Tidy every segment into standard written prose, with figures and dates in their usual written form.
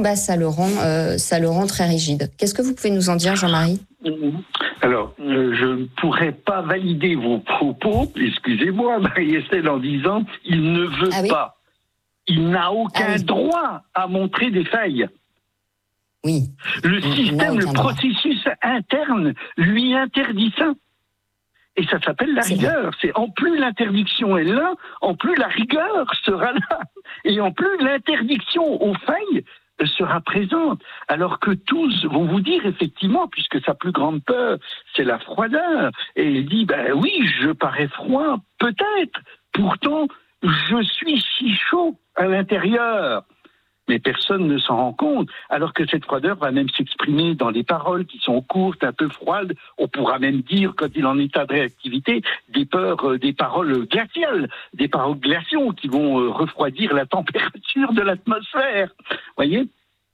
ça le rend très rigide. Qu'est-ce que vous pouvez nous en dire, Jean-Marie ? Alors, je ne pourrais pas valider vos propos, excusez-moi, Marie-Estelle, en disant « il ne veut pas ». Il n'a aucun droit à montrer des failles. Oui. Le système, le processus interne lui interdit ça. Et ça s'appelle la rigueur. C'est en plus l'interdiction est là, en plus la rigueur sera là. Et en plus l'interdiction aux failles sera présente. Alors que tous vont vous dire, effectivement, puisque sa plus grande peur, c'est la froideur. Et il dit, oui, je parais froid, peut-être. Pourtant, je suis si chaud à l'intérieur. Mais personne ne s'en rend compte, alors que cette froideur va même s'exprimer dans des paroles qui sont courtes, un peu froides. On pourra même dire, quand il est en état de réactivité, des paroles glaciales, des paroles glaciaux qui vont refroidir la température de l'atmosphère. Voyez ?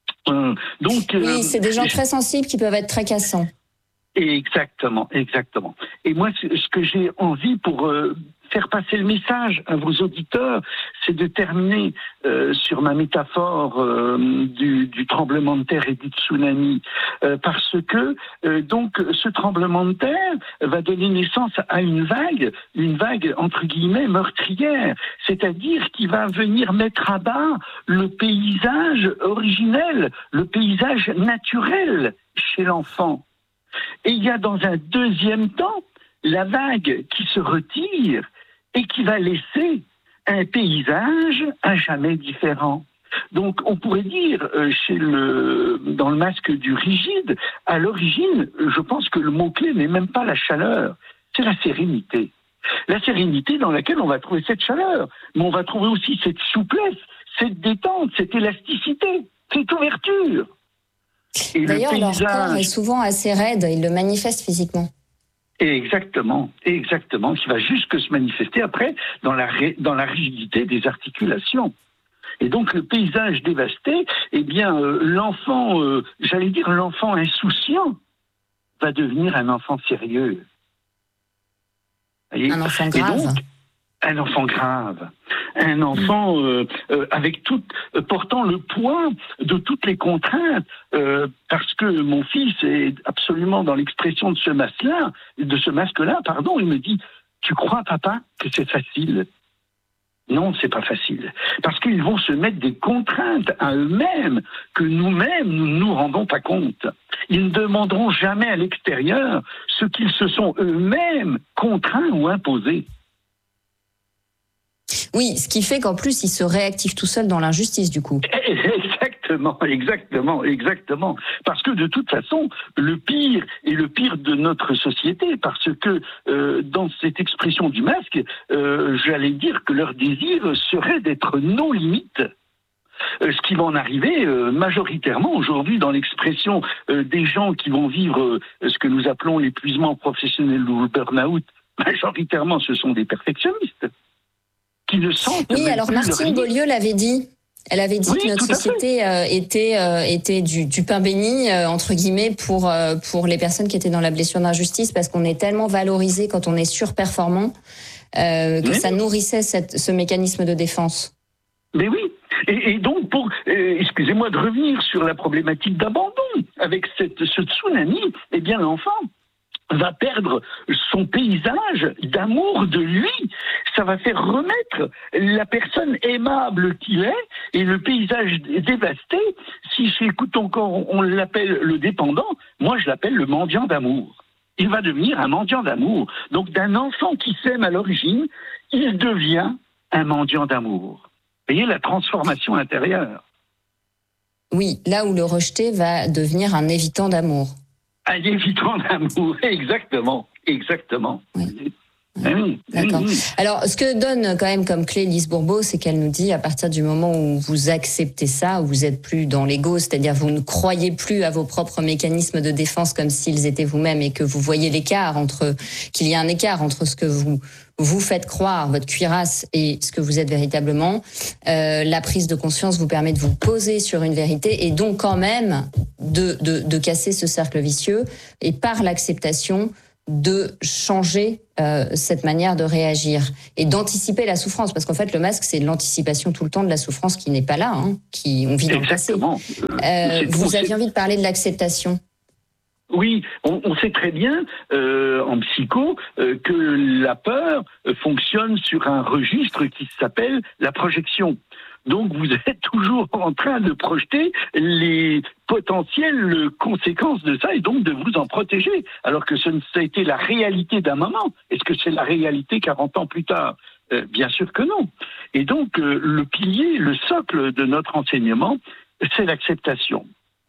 Oui, c'est des gens très sensibles qui peuvent être très cassants. Exactement. Et moi, ce que j'ai envie pour faire passer le message à vos auditeurs, c'est de terminer sur ma métaphore du tremblement de terre et du tsunami, parce que donc ce tremblement de terre va donner naissance à une vague entre guillemets meurtrière, c'est-à-dire qui va venir mettre à bas le paysage originel, le paysage naturel chez l'enfant. Et il y a dans un deuxième temps la vague qui se retire et qui va laisser un paysage à jamais différent. Donc on pourrait dire dans le masque du rigide, à l'origine, je pense que le mot-clé n'est même pas la chaleur, c'est la sérénité. La sérénité dans laquelle on va trouver cette chaleur, mais on va trouver aussi cette souplesse, cette détente, cette élasticité, cette ouverture. Et d'ailleurs, leur corps est souvent assez raide, ils le manifestent physiquement. Exactement, qui va jusque se manifester après dans la rigidité des articulations. Et donc le paysage dévasté, l'enfant, l'enfant insouciant va devenir un enfant sérieux. Un enfant grave. Un enfant grave, un enfant portant le poids de toutes les contraintes, parce que mon fils est absolument dans l'expression de ce masque-là, il me dit, tu crois papa que c'est facile ? Non, c'est pas facile, parce qu'ils vont se mettre des contraintes à eux-mêmes que nous-mêmes nous ne nous rendons pas compte. Ils ne demanderont jamais à l'extérieur ce qu'ils se sont eux-mêmes contraints ou imposés. Oui, ce qui fait qu'en plus, il se réactive tout seul dans l'injustice, du coup. Exactement. Parce que de toute façon, le pire est le pire de notre société, parce que dans cette expression du masque, j'allais dire que leur désir serait d'être nos limites. Ce qui va en arriver majoritairement aujourd'hui dans l'expression des gens qui vont vivre ce que nous appelons l'épuisement professionnel ou le burn-out, majoritairement ce sont des perfectionnistes. Oui, alors Martine Beaulieu l'avait dit. Elle avait dit que notre société était du pain béni, entre guillemets, pour les personnes qui étaient dans la blessure d'injustice, parce qu'on est tellement valorisé quand on est surperformant que ça nourrissait ce mécanisme de défense. Mais oui. Et donc, excusez-moi de revenir sur la problématique d'abandon. Avec ce tsunami, l'enfant va perdre son paysage d'amour de lui. Ça va faire remettre la personne aimable qu'il est, et le paysage dévasté, si j'écoute encore, on l'appelle le dépendant, moi je l'appelle le mendiant d'amour. Il va devenir un mendiant d'amour. Donc d'un enfant qui s'aime à l'origine, il devient un mendiant d'amour. Vous voyez la transformation intérieure. Oui, là où le rejeté va devenir un évitant d'amour. Un évitant d'amour, exactement. Oui. D'accord. Alors, ce que donne quand même comme clé Lise Bourbeau, c'est qu'elle nous dit, à partir du moment où vous acceptez ça, où vous êtes plus dans l'ego, c'est-à-dire vous ne croyez plus à vos propres mécanismes de défense comme s'ils étaient vous-même, et que vous voyez qu'il y a un écart entre ce que vous faites croire, votre cuirasse, et ce que vous êtes véritablement, la prise de conscience vous permet de vous poser sur une vérité, et donc quand même de casser ce cercle vicieux, et par l'acceptation de changer cette manière de réagir et d'anticiper la souffrance, parce qu'en fait le masque c'est l'anticipation tout le temps de la souffrance qui n'est pas là, qui on vit dans le passé. Vous aviez envie de parler de l'acceptation. Oui, on sait très bien en psycho que la peur fonctionne sur un registre qui s'appelle la projection. Donc vous êtes toujours en train de projeter les potentielles conséquences de ça et donc de vous en protéger, alors que ça a été la réalité d'un moment. Est-ce que c'est la réalité 40 ans plus tard ? Bien sûr que non. Et donc le pilier, le socle de notre enseignement, c'est l'acceptation.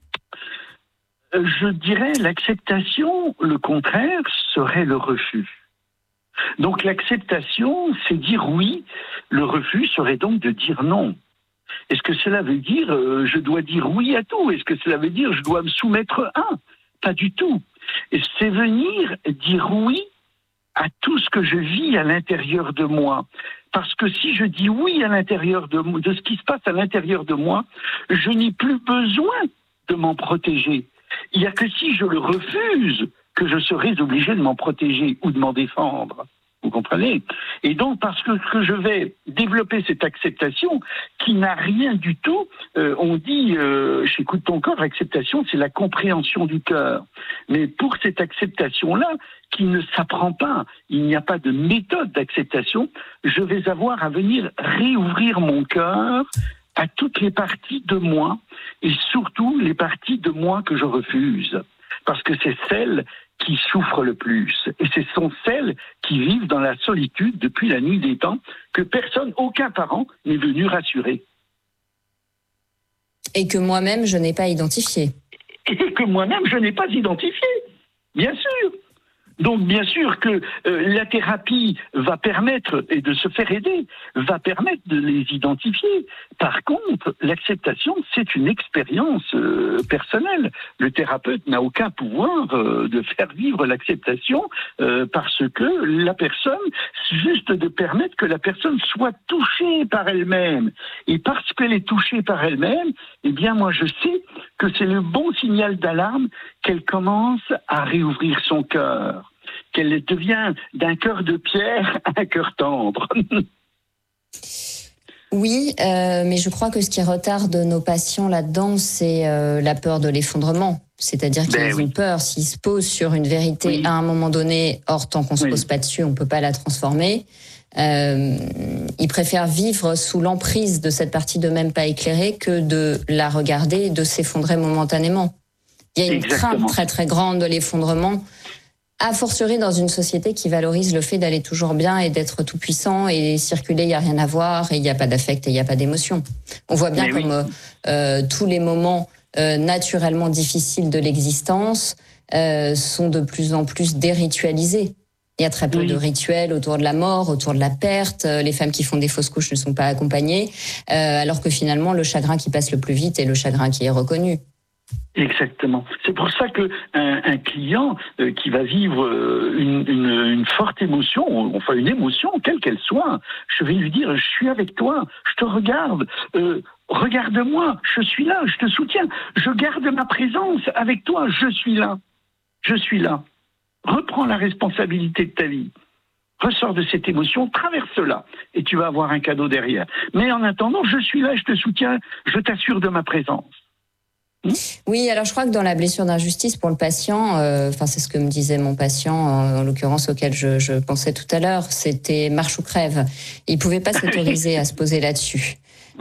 Je dirais l'acceptation, le contraire, serait le refus. Donc l'acceptation, c'est dire oui, le refus serait donc de dire non. Est-ce que cela veut dire je dois dire oui à tout ? Est-ce que cela veut dire je dois me soumettre à ? Pas du tout. Et c'est venir dire oui à tout ce que je vis à l'intérieur de moi. Parce que si je dis oui à l'intérieur de ce qui se passe à l'intérieur de moi, je n'ai plus besoin de m'en protéger. Il n'y a que si je le refuse que je serai obligé de m'en protéger ou de m'en défendre. Vous comprenez ? Et donc, parce que je vais développer cette acceptation qui n'a rien du tout, on dit, j'écoute ton corps, l'acceptation, c'est la compréhension du cœur. Mais pour cette acceptation-là, qui ne s'apprend pas, il n'y a pas de méthode d'acceptation, je vais avoir à venir réouvrir mon cœur à toutes les parties de moi, et surtout les parties de moi que je refuse. Parce que c'est celles qui souffrent le plus. Et ce sont celles qui vivent dans la solitude depuis la nuit des temps, que personne, aucun parent n'est venu rassurer. Et que moi-même, je n'ai pas identifié. Et que moi-même, je n'ai pas identifié, bien sûr. Donc bien sûr que la thérapie va permettre, et de se faire aider, va permettre de les identifier. Par contre, l'acceptation, c'est une expérience personnelle. Le thérapeute n'a aucun pouvoir de faire vivre l'acceptation parce que la personne, juste de permettre que la personne soit touchée par elle-même. Et parce qu'elle est touchée par elle-même, eh bien moi je sais que c'est le bon signal d'alarme qu'elle commence à réouvrir son cœur. Qu'elle devient d'un cœur de pierre à un cœur tendre. Oui, mais je crois que ce qui retarde nos patients là-dedans, c'est la peur de l'effondrement. C'est-à-dire qu'ils ont peur s'ils se posent sur une vérité à un moment donné. Or, tant qu'on se pose pas dessus, on peut pas la transformer. Ils préfèrent vivre sous l'emprise de cette partie d'eux-mêmes pas éclairée que de la regarder et de s'effondrer momentanément. Il y a une crainte très très grande de l'effondrement. A fortiori dans une société qui valorise le fait d'aller toujours bien et d'être tout puissant et circuler, il n'y a rien à voir et il n'y a pas d'affect et il n'y a pas d'émotion. On voit bien comme tous les moments naturellement difficiles de l'existence sont de plus en plus déritualisés. Il y a très peu de rituels autour de la mort, autour de la perte. Les femmes qui font des fausses couches ne sont pas accompagnées, alors que finalement le chagrin qui passe le plus vite est le chagrin qui est reconnu. Exactement. C'est pour ça que un client qui va vivre une forte émotion, enfin une émotion, quelle qu'elle soit, je vais lui dire, je suis avec toi, je te regarde, regarde-moi, je suis là, je te soutiens, je garde ma présence avec toi, je suis là. Reprends la responsabilité de ta vie. Ressors de cette émotion, traverse-la, et tu vas avoir un cadeau derrière. Mais en attendant, je suis là, je te soutiens, je t'assure de ma présence. Oui, alors je crois que dans la blessure d'injustice pour le patient, c'est ce que me disait mon patient, en l'occurrence auquel je pensais tout à l'heure, c'était marche ou crève. Il pouvait pas s'autoriser à se poser là-dessus,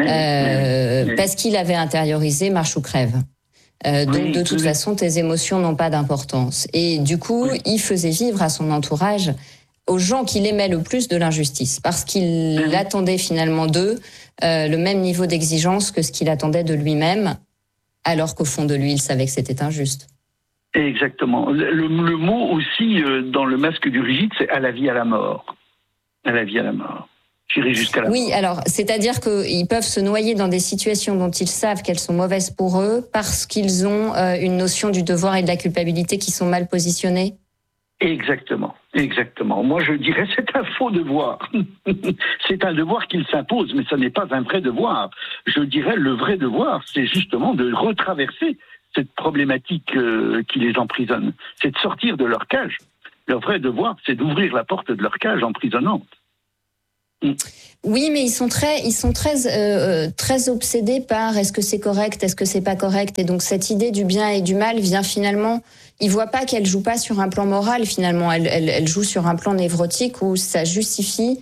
parce qu'il avait intériorisé marche ou crève. Donc de toute façon, tes émotions n'ont pas d'importance. Et du coup, il faisait vivre à son entourage, aux gens qu'il aimait le plus, de l'injustice, parce qu'il attendait finalement d'eux le même niveau d'exigence que ce qu'il attendait de lui-même, alors qu'au fond de lui, il savait que c'était injuste. Exactement. Le mot aussi dans le masque du rigide, c'est à la vie, à la mort. À la vie, à la mort. J'irai jusqu'à la mort. Oui, alors, c'est-à-dire qu'ils peuvent se noyer dans des situations dont ils savent qu'elles sont mauvaises pour eux parce qu'ils ont une notion du devoir et de la culpabilité qui sont mal positionnées. Exactement. Moi, je dirais c'est un faux devoir. C'est un devoir qu'il s'impose, mais ce n'est pas un vrai devoir. Je dirais le vrai devoir, c'est justement de retraverser cette problématique qui les emprisonne. C'est de sortir de leur cage. Leur vrai devoir, c'est d'ouvrir la porte de leur cage emprisonnante. Oui, mais ils sont très obsédés par est-ce que c'est correct, est-ce que c'est pas correct, et donc cette idée du bien et du mal vient finalement. Ils voient pas qu'elle joue pas sur un plan moral finalement, elle joue sur un plan névrotique où ça justifie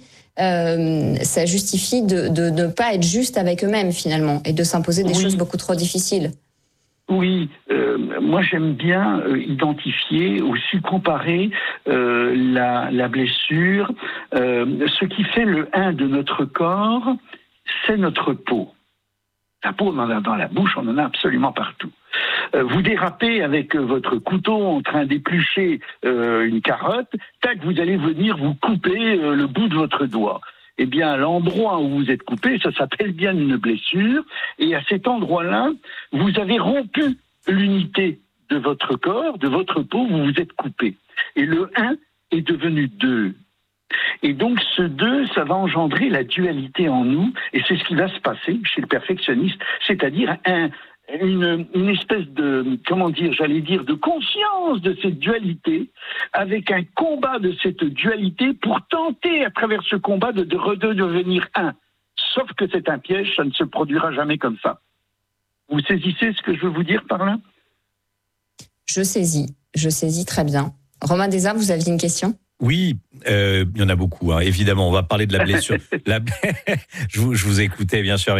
de ne pas être juste avec eux-mêmes finalement et de s'imposer des choses beaucoup trop difficiles. Oui, moi j'aime bien identifier, aussi comparer la blessure. Ce qui fait le 1 de notre corps, c'est notre peau. La peau, on en a dans la bouche, on en a absolument partout. Vous dérapez avec votre couteau en train d'éplucher une carotte, tac, vous allez venir vous couper le bout de votre doigt. Eh bien, l'endroit où vous êtes coupé, ça s'appelle bien une blessure. Et à cet endroit-là, vous avez rompu l'unité de votre corps, de votre peau, vous vous êtes coupé. Et le 1 est devenu 2. Et donc, ce 2, ça va engendrer la dualité en nous. Et c'est ce qui va se passer chez le perfectionniste. C'est-à-dire une espèce de, de conscience de cette dualité, avec un combat de cette dualité pour tenter, à travers ce combat, de redevenir 1. Sauf que c'est un piège, ça ne se produira jamais comme ça. Vous saisissez ce que je veux vous dire par là ? Je saisis très bien. Romain Desarmes, vous aviez une question ? Oui, il y en a beaucoup, hein. Évidemment, on va parler de la blessure. Je vous écoutais, bien sûr, mais...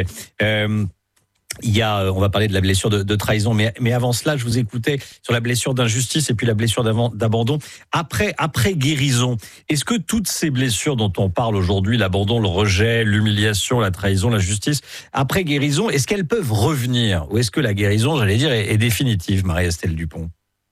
on va parler de la blessure de trahison, mais avant cela, je vous écoutais sur la blessure d'injustice et puis la blessure d'abandon. Après guérison, est-ce que toutes ces blessures dont on parle aujourd'hui, l'abandon, le rejet, l'humiliation, la trahison, l'injustice, après guérison, est-ce qu'elles peuvent revenir? Ou est-ce que la guérison, est définitive, Marie-Estelle Dupont?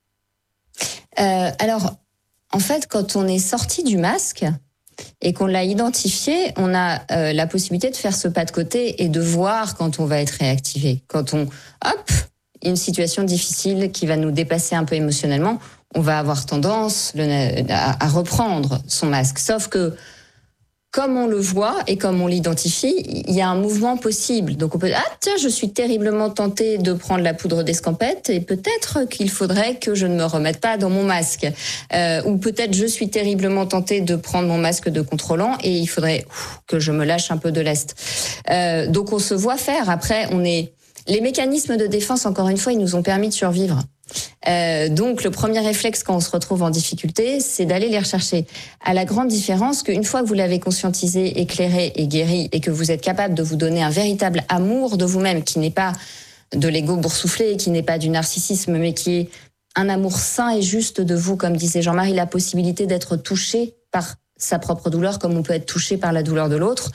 Alors, en fait, quand on est sorti du masque et qu'on l'a identifié, on a la possibilité de faire ce pas de côté et de voir quand on va être réactivé. Quand une situation difficile qui va nous dépasser un peu émotionnellement, on va avoir tendance à reprendre son masque. Sauf que, comme on le voit et comme on l'identifie, il y a un mouvement possible. Donc on peut je suis terriblement tentée de prendre la poudre d'escampette et peut-être qu'il faudrait que je ne me remette pas dans mon masque. Ou peut-être je suis terriblement tentée de prendre mon masque de contrôlant et il faudrait que je me lâche un peu de lest. Donc on se voit faire. Après, les mécanismes de défense, encore une fois, ils nous ont permis de survivre. Donc le premier réflexe quand on se retrouve en difficulté, c'est d'aller les rechercher. À la grande différence qu'une fois que vous l'avez conscientisé, éclairé et guéri, et que vous êtes capable de vous donner un véritable amour de vous-même, qui n'est pas de l'ego boursouflé, qui n'est pas du narcissisme, mais qui est un amour sain et juste de vous, comme disait Jean-Marie, la possibilité d'être touché par sa propre douleur comme on peut être touché par la douleur de l'autre,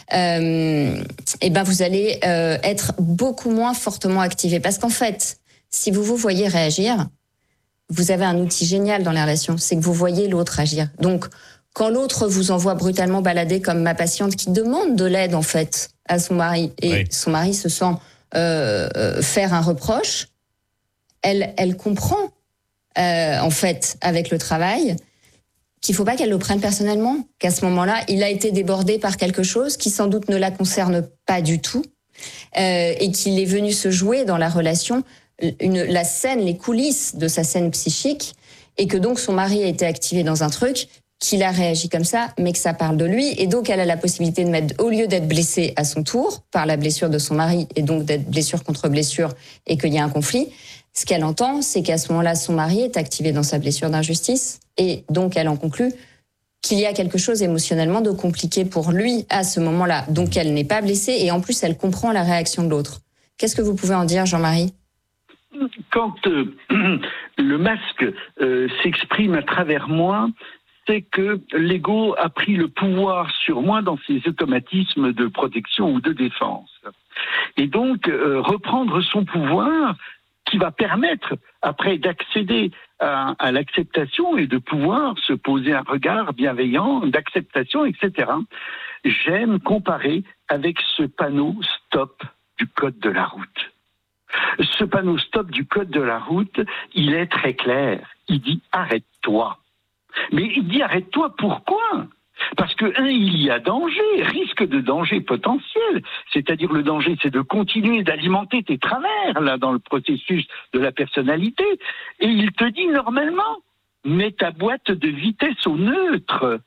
vous allez être beaucoup moins fortement activé. Parce qu'en fait, si vous vous voyez réagir, vous avez un outil génial dans les relations, c'est que vous voyez l'autre agir. Donc, quand l'autre vous envoie brutalement balader comme ma patiente qui demande de l'aide, en fait, à son mari, et son mari se sent faire un reproche, elle comprend, en fait, avec le travail, qu'il ne faut pas qu'elle le prenne personnellement, qu'à ce moment-là, il a été débordé par quelque chose qui sans doute ne la concerne pas du tout, et qu'il est venu se jouer dans la relation la scène, les coulisses de sa scène psychique, et que donc son mari a été activé dans un truc, qu'il a réagi comme ça, mais que ça parle de lui, et donc elle a la possibilité de mettre, au lieu d'être blessée à son tour par la blessure de son mari, et donc d'être blessure contre blessure, et qu'il y a un conflit, ce qu'elle entend, c'est qu'à ce moment-là, son mari est activé dans sa blessure d'injustice, et donc elle en conclut qu'il y a quelque chose émotionnellement de compliqué pour lui à ce moment-là. Donc elle n'est pas blessée, et en plus elle comprend la réaction de l'autre. Qu'est-ce que vous pouvez en dire, Jean-Marie ? Quand le masque s'exprime à travers moi, c'est que l'ego a pris le pouvoir sur moi dans ses automatismes de protection ou de défense. Et donc, reprendre son pouvoir qui va permettre, après, d'accéder à l'acceptation et de pouvoir se poser un regard bienveillant, d'acceptation, etc. J'aime comparer avec ce panneau « Stop » du code de la route. Ce panneau stop du code de la route, il est très clair. Il dit arrête-toi. Mais il dit arrête-toi pourquoi ? Parce que, il y a danger, risque de danger potentiel. C'est-à-dire le danger, c'est de continuer d'alimenter tes travers, là, dans le processus de la personnalité. Et il te dit normalement, mets ta boîte de vitesse au neutre.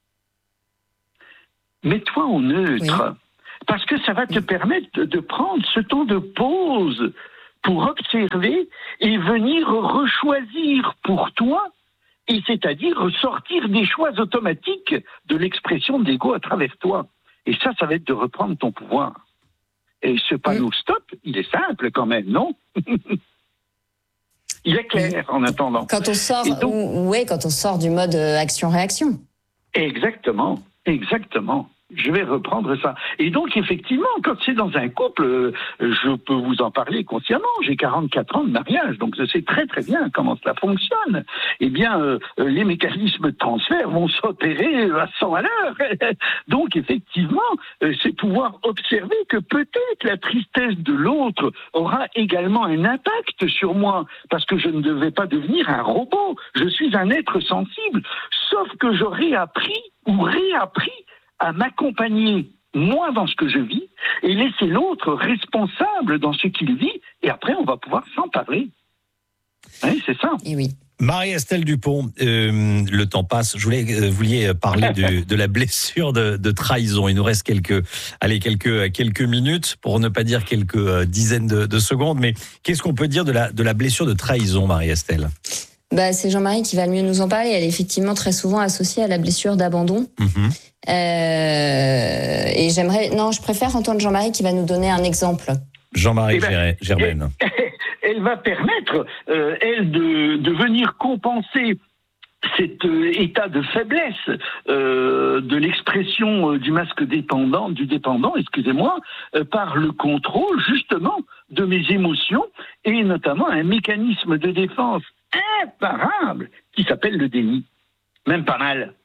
Mets-toi au neutre. Oui. Parce que ça va te permettre de prendre ce temps de pause pour observer et venir rechoisir pour toi, et c'est-à-dire sortir des choix automatiques de l'expression de l'ego à travers toi. Et ça va être de reprendre ton pouvoir. Et ce panneau stop, il est simple quand même, non? Il est clair en attendant. Quand on sort, quand on sort du mode action-réaction. Exactement. Je vais reprendre ça. Et donc, effectivement, quand c'est dans un couple, je peux vous en parler consciemment. J'ai 44 ans de mariage, donc je sais très très bien comment cela fonctionne. Eh bien, les mécanismes de transfert vont s'opérer à 100 à l'heure. Donc, effectivement, c'est pouvoir observer que peut-être la tristesse de l'autre aura également un impact sur moi, parce que je ne devais pas devenir un robot. Je suis un être sensible, sauf que j'aurais appris ou réappris à m'accompagner, moi, dans ce que je vis, et laisser l'autre responsable dans ce qu'il vit, et après, on va pouvoir s'en parler. Oui, c'est ça. Et oui. Marie-Estelle Dupont, le temps passe. Je vouliez parler de la blessure de trahison. Il nous reste quelques minutes, pour ne pas dire quelques dizaines de secondes. Mais qu'est-ce qu'on peut dire de la blessure de trahison, Marie-Estelle ? C'est Jean-Marie qui va le mieux nous en parler. Elle est effectivement très souvent associée à la blessure d'abandon. Et je préfère entendre Jean-Marie qui va nous donner un exemple. Jean-Marie Gerbenne. Elle va permettre, elle, de venir compenser cet état de faiblesse de l'expression du masque dépendant, par le contrôle, justement, de mes émotions, et notamment un mécanisme de défense imparable qui s'appelle le déni. Même pas mal.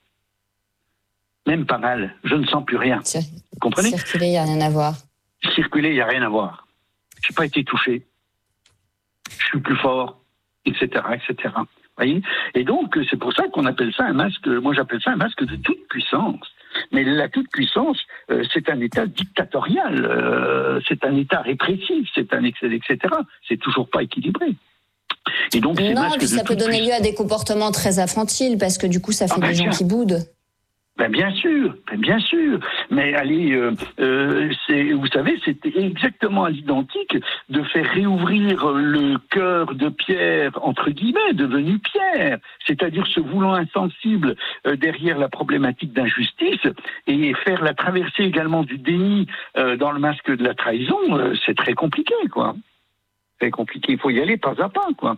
Je ne sens plus rien. Vous comprenez ? Circuler, il n'y a rien à voir. Circuler, il n'y a rien à voir. Je n'ai pas été touché. Je suis plus fort, etc. Vous voyez ? Et donc, c'est pour ça qu'on appelle ça un masque, moi j'appelle ça un masque de toute puissance. Mais la toute puissance, c'est un état dictatorial, c'est un état répressif, c'est un excès, etc. C'est toujours pas équilibré. Et donc, ça peut donner lieu à des comportements très infantiles, parce que du coup, ça fait des gens qui boudent. Bien sûr. Mais allez, vous savez, c'est exactement à l'identique de faire réouvrir le cœur de Pierre, entre guillemets, devenu Pierre, c'est-à-dire se voulant insensible derrière la problématique d'injustice, et faire la traversée également du déni dans le masque de la trahison, c'est très compliqué, quoi. Très compliqué, il faut y aller pas à pas, quoi.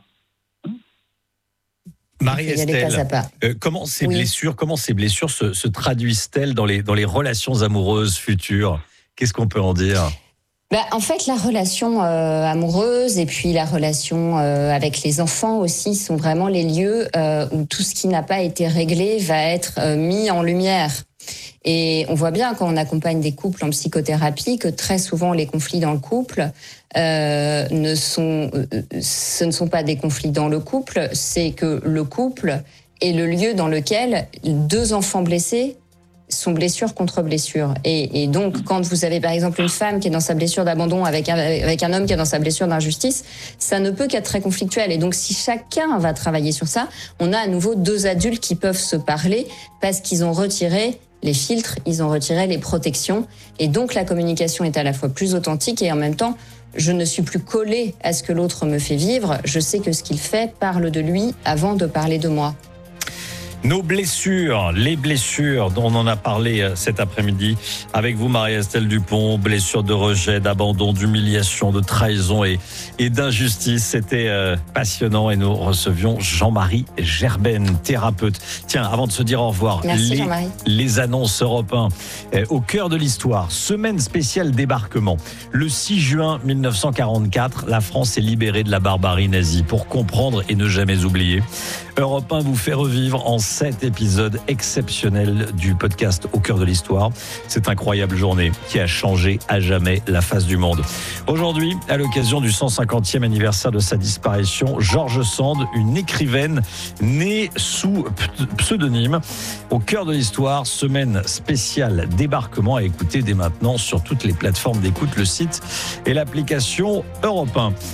Marie-Estelle, comment ces blessures se traduisent-elles dans les relations amoureuses futures ? Qu'est-ce qu'on peut en dire ? En fait, la relation amoureuse et puis la relation avec les enfants aussi sont vraiment les lieux où tout ce qui n'a pas été réglé va être mis en lumière. Et on voit bien quand on accompagne des couples en psychothérapie que très souvent les conflits dans le couple ce ne sont pas des conflits dans le couple, c'est que le couple est le lieu dans lequel deux enfants blessés sont blessure contre blessure. Et donc, quand vous avez par exemple une femme qui est dans sa blessure d'abandon avec un homme qui est dans sa blessure d'injustice, ça ne peut qu'être très conflictuel. Et donc, si chacun va travailler sur ça, on a à nouveau deux adultes qui peuvent se parler parce qu'ils ont retiré les filtres, ils ont retiré les protections. Et donc, la communication est à la fois plus authentique et en même temps, je ne suis plus collée à ce que l'autre me fait vivre. Je sais que ce qu'il fait parle de lui avant de parler de moi. Nos blessures, les blessures dont on en a parlé cet après-midi avec vous, Marie-Estelle Dupont, blessures de rejet, d'abandon, d'humiliation, de trahison et d'injustice. C'était passionnant et nous recevions Jean-Marie Gerbenne, thérapeute. Tiens, avant de se dire au revoir, merci, les annonces Europe 1 au cœur de l'histoire. Semaine spéciale débarquement. Le 6 juin 1944, la France est libérée de la barbarie nazie. Pour comprendre et ne jamais oublier, Europe 1 vous fait revivre en 7 épisodes exceptionnels du podcast Au cœur de l'histoire. Cette incroyable journée qui a changé à jamais la face du monde. Aujourd'hui, à l'occasion du 150e anniversaire de sa disparition, George Sand, une écrivaine née sous pseudonyme. Au cœur de l'histoire, semaine spéciale débarquement à écouter dès maintenant sur toutes les plateformes d'écoute, le site et l'application Europe 1.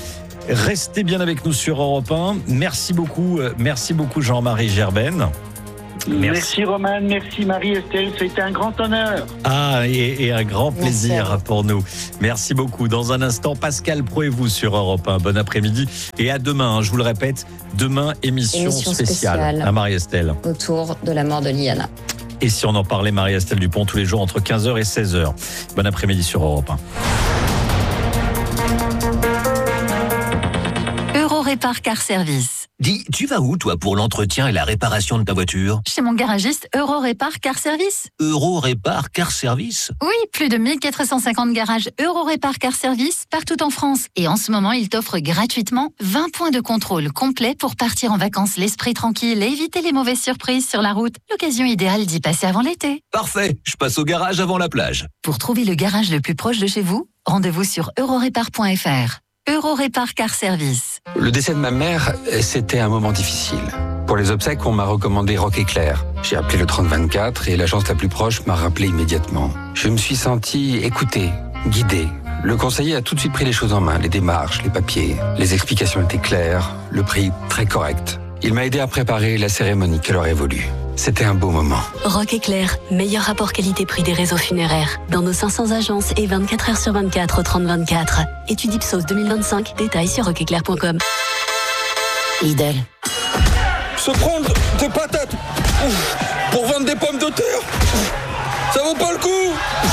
Restez bien avec nous sur Europe 1. Merci beaucoup Jean-Marie Gerben. Merci Roman, merci Marie-Estelle, c'était un grand honneur. Et un grand plaisir pour nous. Merci beaucoup. Dans un instant, Pascal Praud et vous sur Europe 1. Bon après-midi et à demain. Je vous le répète, demain émission spéciale à Marie-Estelle. Autour de la mort de Liana. Et si on en parlait, Marie-Estelle Dupont, tous les jours entre 15h et 16h. Bon après-midi sur Europe 1. Eurorépar Car Service. Dis, tu vas où, toi, pour l'entretien et la réparation de ta voiture? Chez mon garagiste Eurorépar Car Service. Eurorépar Car Service? Oui, plus de 1450 garages Eurorépar Car Service partout en France. Et en ce moment, il t'offre gratuitement 20 points de contrôle complets pour partir en vacances l'esprit tranquille et éviter les mauvaises surprises sur la route. L'occasion idéale d'y passer avant l'été. Parfait, je passe au garage avant la plage. Pour trouver le garage le plus proche de chez vous, rendez-vous sur eurorépar.fr. Eurorépar Car Service. Le décès de ma mère, c'était un moment difficile. Pour les obsèques, on m'a recommandé Rock Éclair. J'ai appelé le 3024 et l'agence la plus proche m'a rappelé immédiatement. Je me suis senti écouté, guidé. Le conseiller a tout de suite pris les choses en main, les démarches, les papiers. Les explications étaient claires, le prix très correct. Il m'a aidé à préparer la cérémonie qu'elle aurait voulu. C'était un beau moment. Rock Éclair, meilleur rapport qualité-prix des réseaux funéraires. Dans nos 500 agences et 24 heures sur 24 au 3024. Étude Ipsos 2025, détails sur rockeclair.com. Lidl. Se prendre des patates pour vendre des pommes de terre, ça vaut pas le coup.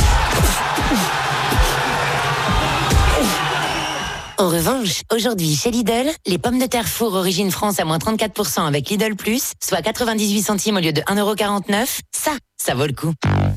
En revanche, aujourd'hui chez Lidl, les pommes de terre four origine France à moins 34% avec Lidl Plus, soit 98 centimes au lieu de 1,49€, ça vaut le coup.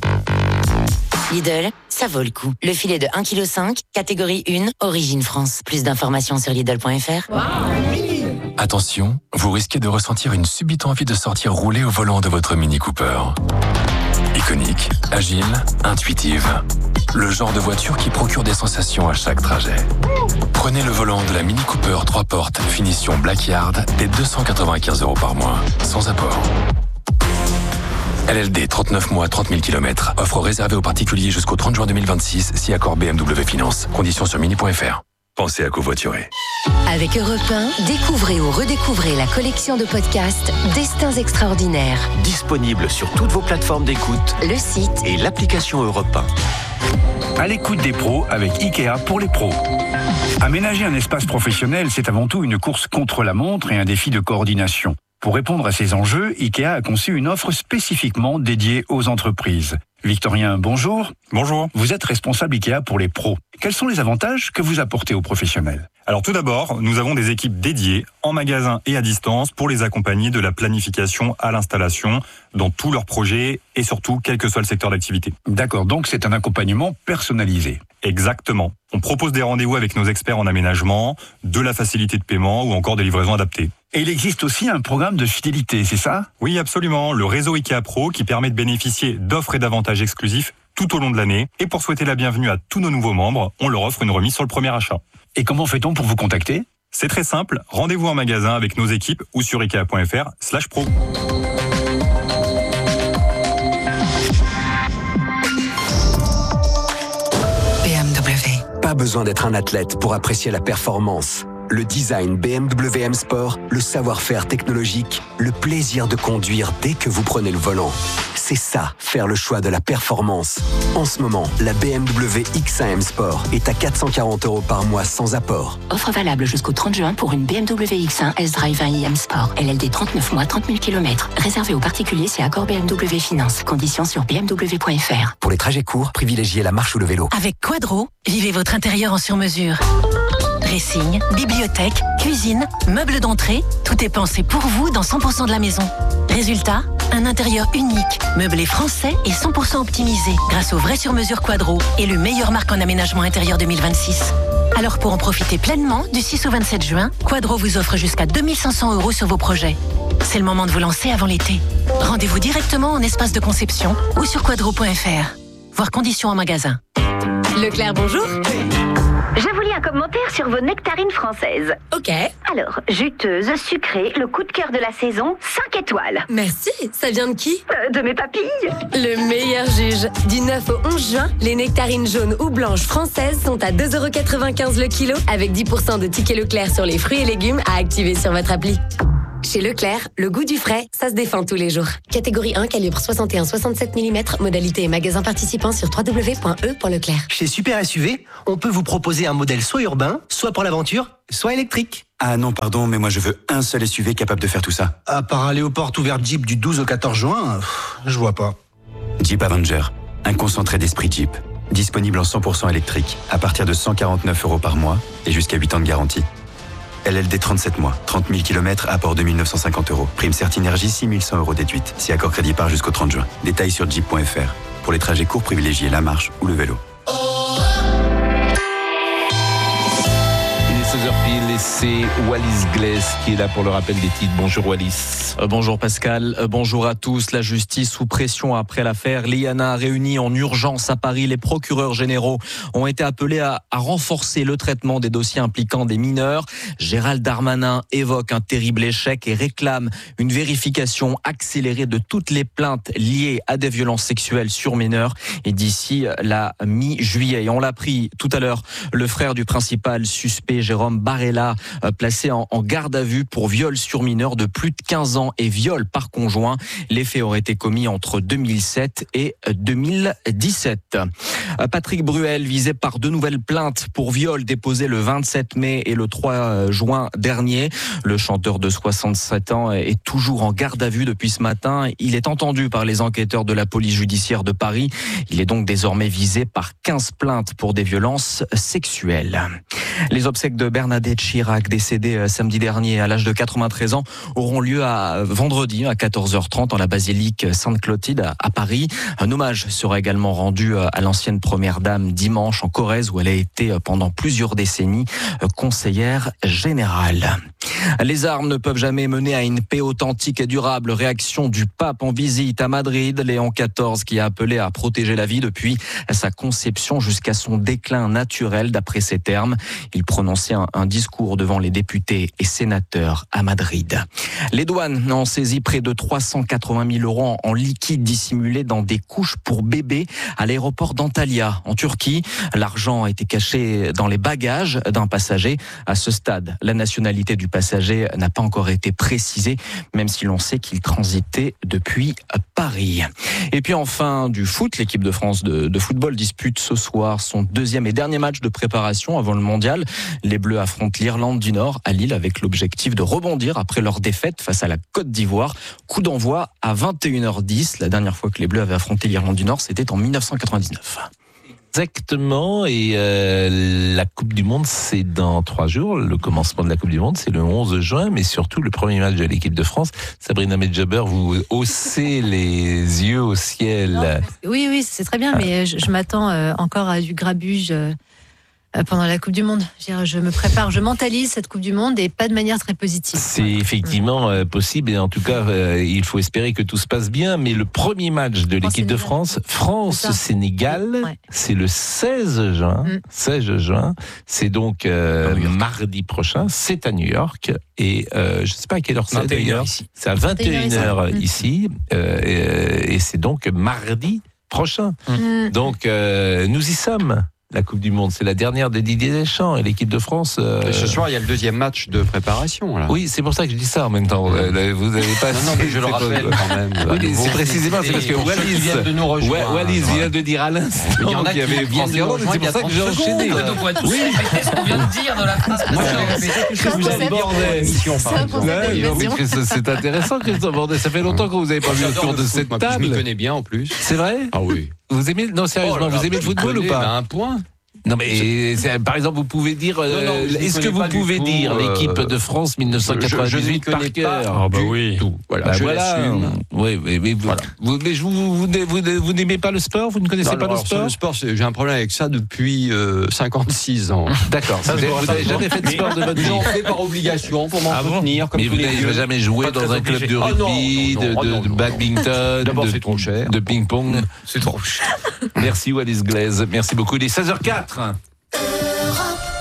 Lidl, ça vaut le coup. Le filet de 1,5 kg, catégorie 1, origine France. Plus d'informations sur Lidl.fr. Attention, vous risquez de ressentir une subite envie de sortir rouler au volant de votre Mini Cooper. Iconique, agile, intuitive. Le genre de voiture qui procure des sensations à chaque trajet. Prenez le volant de la Mini Cooper 3 portes, finition Black Yard, dès 295€ par mois, sans apport. LLD 39 mois, 30 000 km. Offre réservée aux particuliers jusqu'au 30 juin 2026, si accord BMW Finance. Conditions sur mini.fr. Pensez à covoiturer. Avec Europe 1, découvrez ou redécouvrez la collection de podcasts Destins extraordinaires. Disponible sur toutes vos plateformes d'écoute, le site et l'application Europe 1. À l'écoute des pros avec Ikea pour les pros. Aménager un espace professionnel, c'est avant tout une course contre la montre et un défi de coordination. Pour répondre à ces enjeux, Ikea a conçu une offre spécifiquement dédiée aux entreprises. Victorien, bonjour. Bonjour. Vous êtes responsable Ikea pour les pros. Quels sont les avantages que vous apportez aux professionnels ? Alors tout d'abord, nous avons des équipes dédiées en magasin et à distance pour les accompagner de la planification à l'installation dans tous leurs projets et surtout quel que soit le secteur d'activité. D'accord, donc c'est un accompagnement personnalisé. Exactement. On propose des rendez-vous avec nos experts en aménagement, de la facilité de paiement ou encore des livraisons adaptées. Et il existe aussi un programme de fidélité, c'est ça ? Oui, absolument. Le réseau Ikea Pro qui permet de bénéficier d'offres et d'avantages exclusifs tout au long de l'année. Et pour souhaiter la bienvenue à tous nos nouveaux membres, on leur offre une remise sur le premier achat. Et comment fait-on pour vous contacter ? C'est très simple. Rendez-vous en magasin avec nos équipes ou sur ikea.fr/pro. BMW. Pas besoin d'être un athlète pour apprécier la performance. Le design BMW M Sport, le savoir-faire technologique, le plaisir de conduire dès que vous prenez le volant. C'est ça, faire le choix de la performance. En ce moment, la BMW X1 M Sport est à 440€ par mois sans apport. Offre valable jusqu'au 30 juin pour une BMW X1 S-Drive 1i M Sport. LLD 39 mois, 30 000 km. Réservé aux particuliers, c'est accord BMW Finance. Conditions sur bmw.fr. Pour les trajets courts, privilégiez la marche ou le vélo. Avec Quadro, vivez votre intérieur en sur-mesure. Dressing, bibliothèque, cuisine, meubles d'entrée, tout est pensé pour vous dans 100% de la maison. Résultat, un intérieur unique, meublé français et 100% optimisé grâce au vrai sur-mesure Quadro et le meilleur marque en aménagement intérieur 2026. Alors pour en profiter pleinement, du 6 au 27 juin, Quadro vous offre jusqu'à 2500€ sur vos projets. C'est le moment de vous lancer avant l'été. Rendez-vous directement en espace de conception ou sur quadro.fr. Voir conditions en magasin. Leclerc, bonjour. Je vous lis un commentaire sur vos nectarines françaises. Ok. Alors, juteuse, sucrée, le coup de cœur de la saison, 5 étoiles. Merci. Ça vient de qui? De mes papilles. Le meilleur juge. Du 9 au 11 juin, les nectarines jaunes ou blanches françaises sont à 2,95 € le kilo, avec 10% de tickets Leclerc sur les fruits et légumes à activer sur votre appli. Chez Leclerc, le goût du frais, ça se défend tous les jours. Catégorie 1, calibre 61-67 mm, modalité et magasin participant sur www.e.leclerc. Chez Super SUV, on peut vous proposer un modèle soit urbain, soit pour l'aventure, soit électrique. Ah non, pardon, mais moi je veux un seul SUV capable de faire tout ça. À part aller aux portes ouvertes Jeep du 12 au 14 juin, je vois pas. Jeep Avenger, un concentré d'esprit Jeep. Disponible en 100% électrique, à partir de 149 € par mois et jusqu'à 8 ans de garantie. LLD 37 mois, 30 000 km, apport 2 950 €. Prime Certinergie, 6 100 € déduite. Si accord crédit par jusqu'au 30 juin. Détails sur jeep.fr. Pour les trajets courts, privilégiez la marche ou le vélo. Il est 16h pile et c'est Wallis Glaise qui est là pour le rappel des titres. Bonjour Wallis. Bonjour Pascal, bonjour à tous. La justice sous pression après l'affaire Liana, réunie en urgence à Paris. Les procureurs généraux ont été appelés à renforcer le traitement des dossiers impliquant des mineurs. Gérald Darmanin évoque un terrible échec et réclame une vérification accélérée de toutes les plaintes liées à des violences sexuelles sur mineurs et d'ici la mi-juillet. Et on l'a appris tout à l'heure, le frère du principal suspect, Jérôme Barella, placé en garde à vue pour viol sur mineur de plus de 15 ans et viol par conjoint. Les faits auraient été commis entre 2007 et 2017. Patrick Bruel, visé par 2 nouvelles plaintes pour viol déposées le 27 mai et le 3 juin dernier. Le chanteur de 67 ans est toujours en garde à vue depuis ce matin. Il est entendu par les enquêteurs de la police judiciaire de Paris. Il est donc désormais visé par 15 plaintes pour des violences sexuelles. Les obsèques de Bernadette Chirac, décédée samedi dernier à l'âge de 93 ans, auront lieu vendredi à 14h30 en la basilique Sainte-Clotilde à Paris. Un hommage sera également rendu à l'ancienne première dame dimanche en Corrèze où elle a été pendant plusieurs décennies conseillère générale. Les armes ne peuvent jamais mener à une paix authentique et durable. Réaction du pape en visite à Madrid, Léon XIV qui a appelé à protéger la vie depuis sa conception jusqu'à son déclin naturel d'après ses termes. Il prononçait un discours devant les députés et sénateurs à Madrid. Les douanes ont saisi près de 380 000 € en liquide dissimulé dans des couches pour bébés à l'aéroport d'Antalya en Turquie. L'argent a été caché dans les bagages d'un passager. À ce stade, la nationalité du passager n'a pas encore été précisée, même si l'on sait qu'il transitait depuis Paris. Et puis enfin, du foot, l'équipe de France de football dispute ce soir son 2e et dernier match de préparation avant le mondial. Les Bleus affrontent l'Irlande du Nord à Lille avec l'objectif de rebondir après leur défaite face à la Côte d'Ivoire. Coup d'envoi à 21h10. La dernière fois que les Bleus avaient affronté l'Irlande du Nord, c'était en 1999. Exactement, et la Coupe du Monde, c'est dans 3 jours. Le commencement de la Coupe du Monde, c'est le 11 juin, mais surtout le premier match de l'équipe de France. Sabrina Medjaber, vous haussez les yeux au ciel. Non, oui, c'est très bien, mais je m'attends encore à du grabuge pendant la Coupe du Monde. Je me prépare, je mentalise cette Coupe du Monde et pas de manière très positive. C'est effectivement possible et en tout cas, il faut espérer que tout se passe bien. Mais le premier match de l'équipe de France, France-Sénégal, c'est le 16 juin. 16 juin, c'est donc mardi prochain. C'est à New York et je ne sais pas à quelle heure c'est d'ailleurs. C'est à 21h ici et c'est donc mardi prochain. Donc nous y sommes. La Coupe du Monde, c'est la dernière de Didier Deschamps et l'équipe de France. Ce soir, il y a le 2e match de préparation. Là. Oui, c'est pour ça que je dis ça en même temps. Vous n'avez pas. Non, mais je le rappelle quand même. Oui, c'est précisément, c'est parce que Wallis vient de dire à l'instant qu'il y avait France Irlande, c'est pour ça que j'ai enchaîné. Oui, qu'est-ce qu'on vient de dire dans la phrase? Moi, je vous abordais l'émission. C'est intéressant, Christophe Bordet. Ça fait longtemps que vous n'avez pas vu autour de cette table. Je m'y connais bien en plus. C'est vrai? Ah oui. Vous aimez, non sérieusement, vous aimez le football ou pas? Un point. Non mais par exemple vous pouvez dire est-ce que vous pouvez dire l'équipe de France 1998 par cœur? Ah bah oui. Tout. Voilà. Je l'assume. Oui, mais vous n'aimez pas le sport? Vous ne connaissez pas le sport? Le sport, j'ai un problème avec ça depuis 56 ans. D'accord. Vous n'avez jamais fait de sport de votre vie? J'en fais par obligation pour m'entretenir. Mais vous n'avez jamais joué dans un club de rugby, de badminton, d'abord c'est trop cher, de ping-pong? C'est trop cher. Merci Wallis Glaise. Merci beaucoup. Il est 16h04.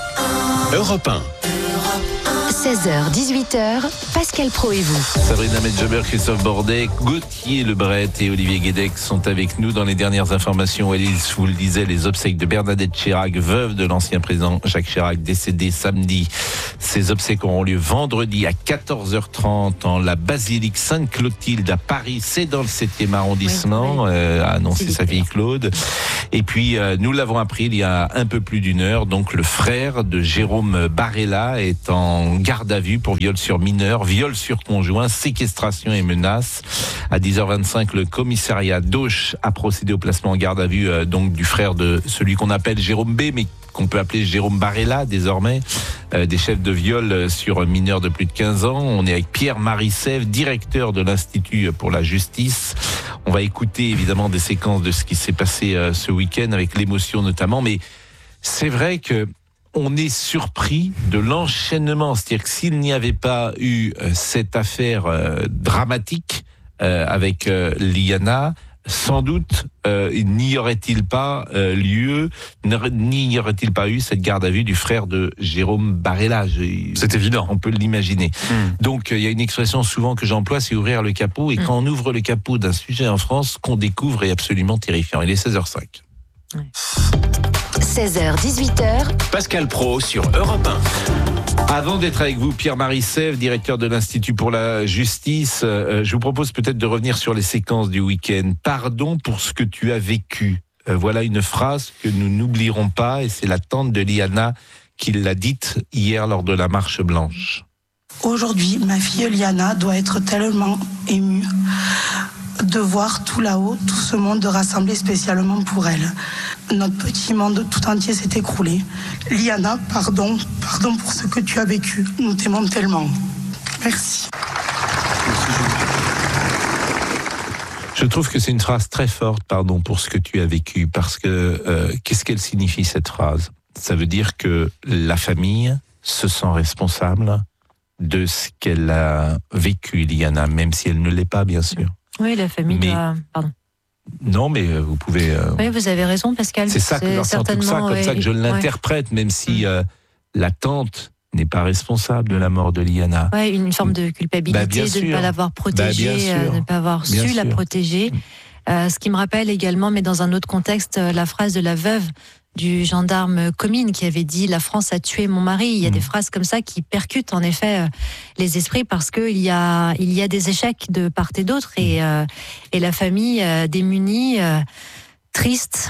Europe 1. 16h, 18h, Pascal Praud et vous. Sabrina Medjeber, Christophe Bordet, Gauthier Lebret et Olivier Guédec sont avec nous dans les dernières informations. Alice vous le disait, les obsèques de Bernadette Chirac, veuve de l'ancien président Jacques Chirac, décédé samedi. Ces obsèques auront lieu vendredi à 14h30 en la basilique Sainte-Clotilde à Paris. C'est dans le 7e arrondissement, a annoncé sa fille Claude. Et puis, nous l'avons appris il y a un peu plus d'une heure, donc le frère de Jérôme Barella est en garde à vue pour viol sur mineur, viol sur conjoint, séquestration et menaces. À 10h25, le commissariat d'Auch a procédé au placement en garde à vue donc du frère de celui qu'on appelle Jérôme B, mais qu'on peut appeler Jérôme Barella désormais, des chefs de viol sur mineurs de plus de 15 ans. On est avec Pierre-Marie Sèvres, directeur de l'Institut pour la justice. On va écouter évidemment des séquences de ce qui s'est passé ce week-end avec l'émotion notamment, mais c'est vrai que on est surpris de l'enchaînement. C'est-à-dire que s'il n'y avait pas eu cette affaire dramatique avec Liana, sans doute n'y aurait-il pas lieu, n'y aurait-il pas eu cette garde à vue du frère de Jérôme Barella. C'est évident. On peut l'imaginer. Donc il y a une expression souvent que j'emploie, c'est ouvrir le capot. Et quand on ouvre le capot d'un sujet en France, ce qu'on découvre est absolument terrifiant. Il est 16h05. 16h, 18h. Pascal Praud sur Europe 1. Avant d'être avec vous, Pierre-Marie Sèvres, directeur de l'Institut pour la justice, je vous propose peut-être de revenir sur les séquences du week-end. Pardon pour ce que tu as vécu. Voilà une phrase que nous n'oublierons pas, et c'est la tante de Liana qui l'a dite hier lors de la marche blanche. Aujourd'hui, ma fille Liana doit être tellement émue de voir tout là-haut, tout ce monde rassemblé spécialement pour elle. Notre petit monde tout entier s'est écroulé. Liana, pardon pour ce que tu as vécu. Nous t'aimons tellement. Merci. Je trouve que c'est une phrase très forte, pardon pour ce que tu as vécu, parce que qu'est-ce qu'elle signifie cette phrase ? Ça veut dire que la famille se sent responsable de ce qu'elle a vécu, Liana, même si elle ne l'est pas, bien sûr. Oui, la famille doit... Pardon. Non, mais vous pouvez... Oui, vous avez raison, Pascal. C'est ça, c'est comme ça que je l'interprète, même si la tante n'est pas responsable de la mort de Liana. Oui, une forme de culpabilité de ne pas l'avoir protégée, de ne pas avoir su la protéger. Ce qui me rappelle également, mais dans un autre contexte, la phrase de la veuve du gendarme Comines qui avait dit « La France a tué mon mari ». Il y a des phrases comme ça qui percutent en effet les esprits parce qu'il y a des échecs de part et d'autre et la famille démunie, triste,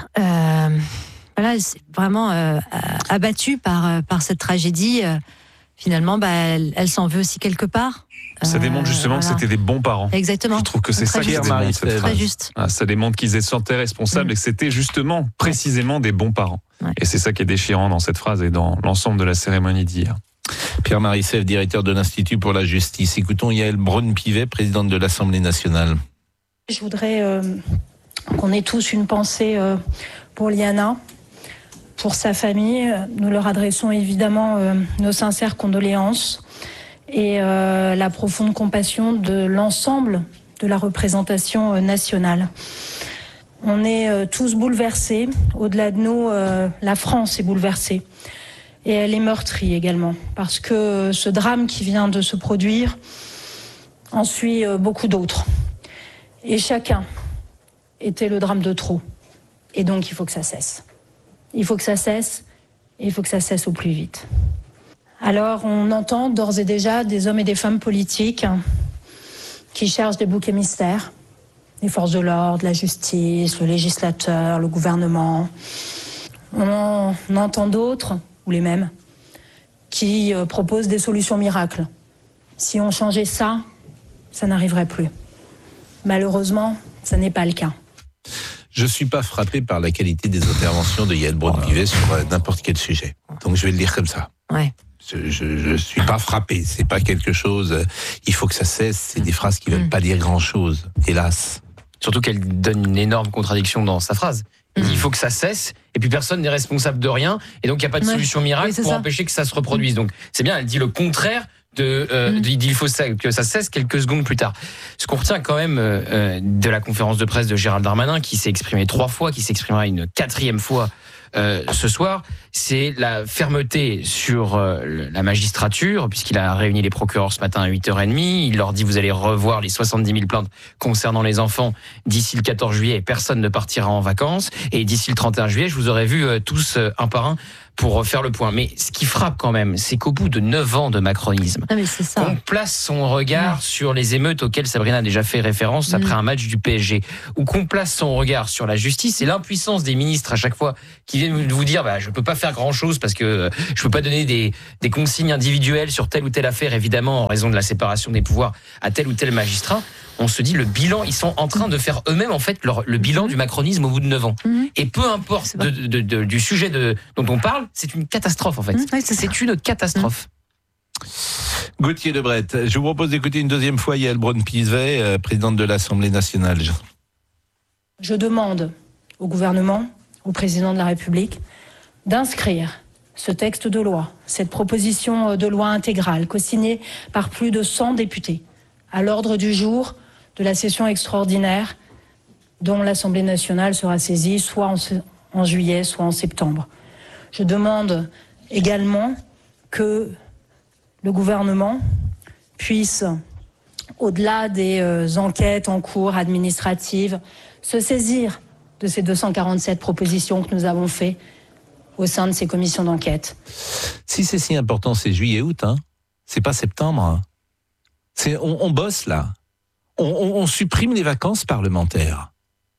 voilà, c'est vraiment abattue par cette tragédie. Finalement, elle s'en veut aussi quelque part. Ça démontre justement que c'était des bons parents. Exactement. Je trouve que c'est ça qui démontre cette phrase. Très juste. Ça démontre qu'ils se sentaient responsables et que c'était justement, précisément des bons parents. Et c'est ça qui est déchirant dans cette phrase et dans l'ensemble de la cérémonie d'hier. Pierre-Marie Sèvres, directeur de l'Institut pour la justice. Écoutons Yaël Braun-Pivet, présidente de l'Assemblée nationale. Je voudrais qu'on ait tous une pensée pour Liana, pour sa famille. Nous leur adressons évidemment nos sincères condoléances et la profonde compassion de l'ensemble de la représentation nationale. On est tous bouleversés. Au-delà de nous, la France est bouleversée. Et elle est meurtrie également, parce que ce drame qui vient de se produire en suit beaucoup d'autres. Et chacun était le drame de trop. Et donc il faut que ça cesse. Il faut que ça cesse, et il faut que ça cesse au plus vite. Alors on entend d'ores et déjà des hommes et des femmes politiques qui cherchent des boucs émissaires, les forces de l'ordre, la justice, le législateur, le gouvernement. On entend d'autres, ou les mêmes, qui proposent des solutions miracles. Si on changeait ça, ça n'arriverait plus. Malheureusement, ça n'est pas le cas. Je ne suis pas frappé par la qualité des interventions de Yaël Braun-Pivet sur n'importe quel sujet. Donc je vais le dire comme ça. Ouais. Je suis pas frappé. C'est pas quelque chose. Il faut que ça cesse. C'est des phrases qui veulent pas dire grand-chose, hélas. Surtout qu'elle donne une énorme contradiction dans sa phrase. Il faut que ça cesse, et puis personne n'est responsable de rien, et donc il n'y a pas de solution miracle pour empêcher que ça se reproduise. Donc c'est bien, elle dit le contraire il faut que ça cesse quelques secondes plus tard. Ce qu'on retient quand même de la conférence de presse de Gérald Darmanin, qui s'est exprimé 3 fois, qui s'exprimera une 4e fois ce soir, c'est la fermeté sur la magistrature, puisqu'il a réuni les procureurs ce matin à 8h30. Il leur dit, vous allez revoir les 70 000 plaintes concernant les enfants d'ici le 14 juillet. Personne ne partira en vacances. Et d'ici le 31 juillet, je vous aurai vu tous un par un pour faire le point. Mais ce qui frappe quand même, c'est qu'au bout de 9 ans de macronisme, on place son regard sur les émeutes auxquelles Sabrina a déjà fait référence après un match du PSG, ou qu'on place son regard sur la justice et l'impuissance des ministres à chaque fois qui viennent vous dire je peux pas faire grand-chose parce que je peux pas donner des consignes individuelles sur telle ou telle affaire, évidemment en raison de la séparation des pouvoirs à tel ou tel magistrat. On se dit le bilan, ils sont en train de faire eux-mêmes en fait le bilan du macronisme au bout de 9 ans. Et peu importe du sujet dont on parle, c'est une catastrophe en fait. C'est une catastrophe. Gauthier Lebret, je vous propose d'écouter une deuxième fois Yael Braun-Pivet, présidente de l'Assemblée nationale. Je demande au gouvernement, au président de la République, d'inscrire ce texte de loi, cette proposition de loi intégrale, co-signée par plus de 100 députés, à l'ordre du jour de la session extraordinaire dont l'Assemblée nationale sera saisie soit en juillet, soit en septembre. Je demande également que le gouvernement puisse, au-delà des enquêtes en cours administratives, se saisir de ces 247 propositions que nous avons faites au sein de ces commissions d'enquête. Si c'est si important, c'est juillet-août, c'est pas septembre. On bosse là. On supprime les vacances parlementaires.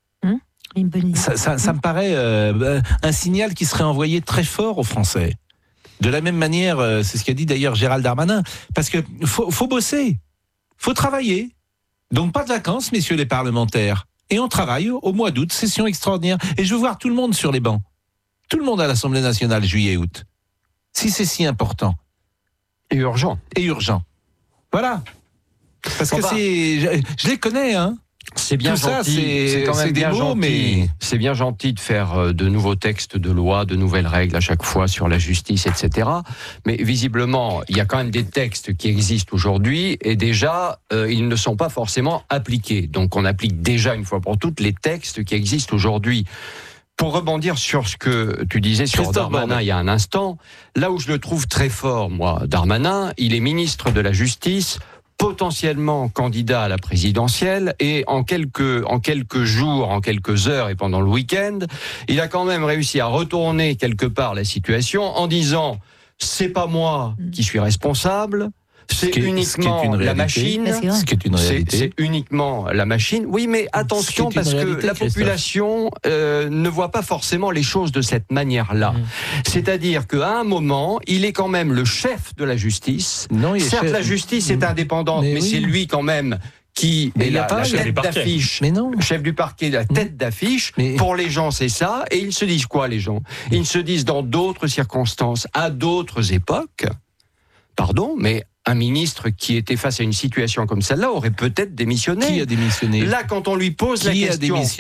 Ça me paraît un signal qui serait envoyé très fort aux Français. De la même manière, c'est ce qu'a dit d'ailleurs Gérald Darmanin, parce que faut bosser, faut travailler. Donc pas de vacances, messieurs les parlementaires. Et on travaille au mois d'août, session extraordinaire. Et je veux voir tout le monde sur les bancs. Tout le monde à l'Assemblée nationale, juillet-août. Si c'est si important. Et urgent. Voilà. Parce que je les connais, C'est bien tout gentil, ça, c'est quand même bien mots, gentil. mais c'est bien gentil de faire de nouveaux textes de loi, de nouvelles règles à chaque fois sur la justice, etc. Mais visiblement, il y a quand même des textes qui existent aujourd'hui et déjà, ils ne sont pas forcément appliqués. Donc, on applique déjà une fois pour toutes les textes qui existent aujourd'hui. Pour rebondir sur ce que tu disais sur Darmanin il y a un instant, là où je le trouve très fort, moi, Darmanin, il est ministre de la Justice, potentiellement candidat à la présidentielle, et en quelques jours, en quelques heures et pendant le week-end, il a quand même réussi à retourner quelque part la situation en disant « c'est pas moi qui suis responsable ». C'est uniquement la machine. Ce qui est une réalité. C'est uniquement la machine. Oui, mais attention parce que la population ne voit pas forcément les choses de cette manière-là. C'est-à-dire qu'à un moment, il est quand même le chef de la justice. Certes, la justice est indépendante, mais c'est lui quand même qui est la tête d'affiche, chef du parquet, la tête d'affiche. Pour les gens, c'est ça. Et ils se disent quoi, les gens ? Ils se disent dans d'autres circonstances, à d'autres époques, pardon, mais un ministre qui était face à une situation comme celle-là aurait peut-être démissionné. Qui a démissionné ? Là, quand on lui pose la question, est-ce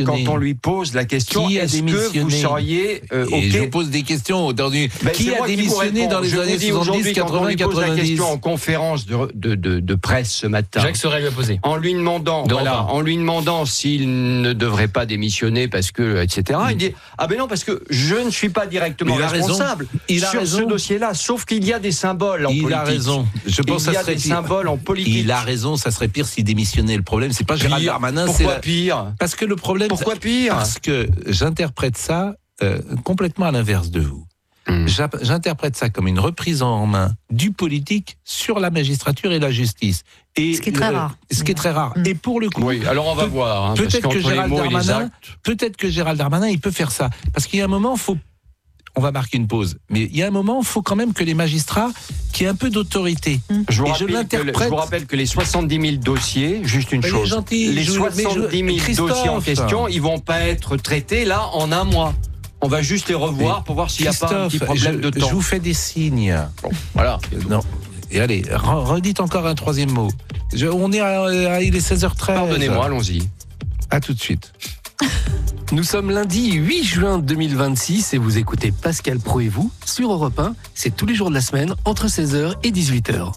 que vous seriez OK ? Je vous pose des questions. Qui a démissionné dans les années 70, 80, 90 ? Pose la question en conférence de presse ce matin. Jacques Sorel lui a posé. En lui demandant s'il ne devrait pas démissionner parce que, etc. Il dit non, parce que je ne suis pas directement responsable sur ce dossier-là. Sauf qu'il y a des symboles en politique. Il a raison. Il y a des symboles en politique. Il a raison, ça serait pire s'il démissionnait. Le problème, c'est pas Gérald Darmanin. Pourquoi pire ? Parce que le problème. Pourquoi pire ? Parce que j'interprète ça complètement à l'inverse de vous. J'interprète ça comme une reprise en main du politique sur la magistrature et la justice. Et ce qui est très rare. Et pour le coup, oui, alors on va voir. Peut-être que Gérald Darmanin, il peut faire ça. Parce qu'il y a un moment, on va marquer une pause. Mais il y a un moment, il faut quand même que les magistrats qui aient un peu d'autorité. Je vous rappelle que les 70 000 dossiers, juste une chose, les 70 000 dossiers en question, ils vont pas être traités là en un mois. On va juste les revoir pour voir s'il n'y a pas un petit problème de temps. Je vous fais des signes. Bon, voilà. Non. Et allez, redites encore un troisième mot. Il est 16h13. Pardonnez-moi, allons-y. À tout de suite. Nous sommes lundi 8 juin 2026 et vous écoutez Pascal Praud et vous sur Europe 1. C'est tous les jours de la semaine entre 16h et 18h.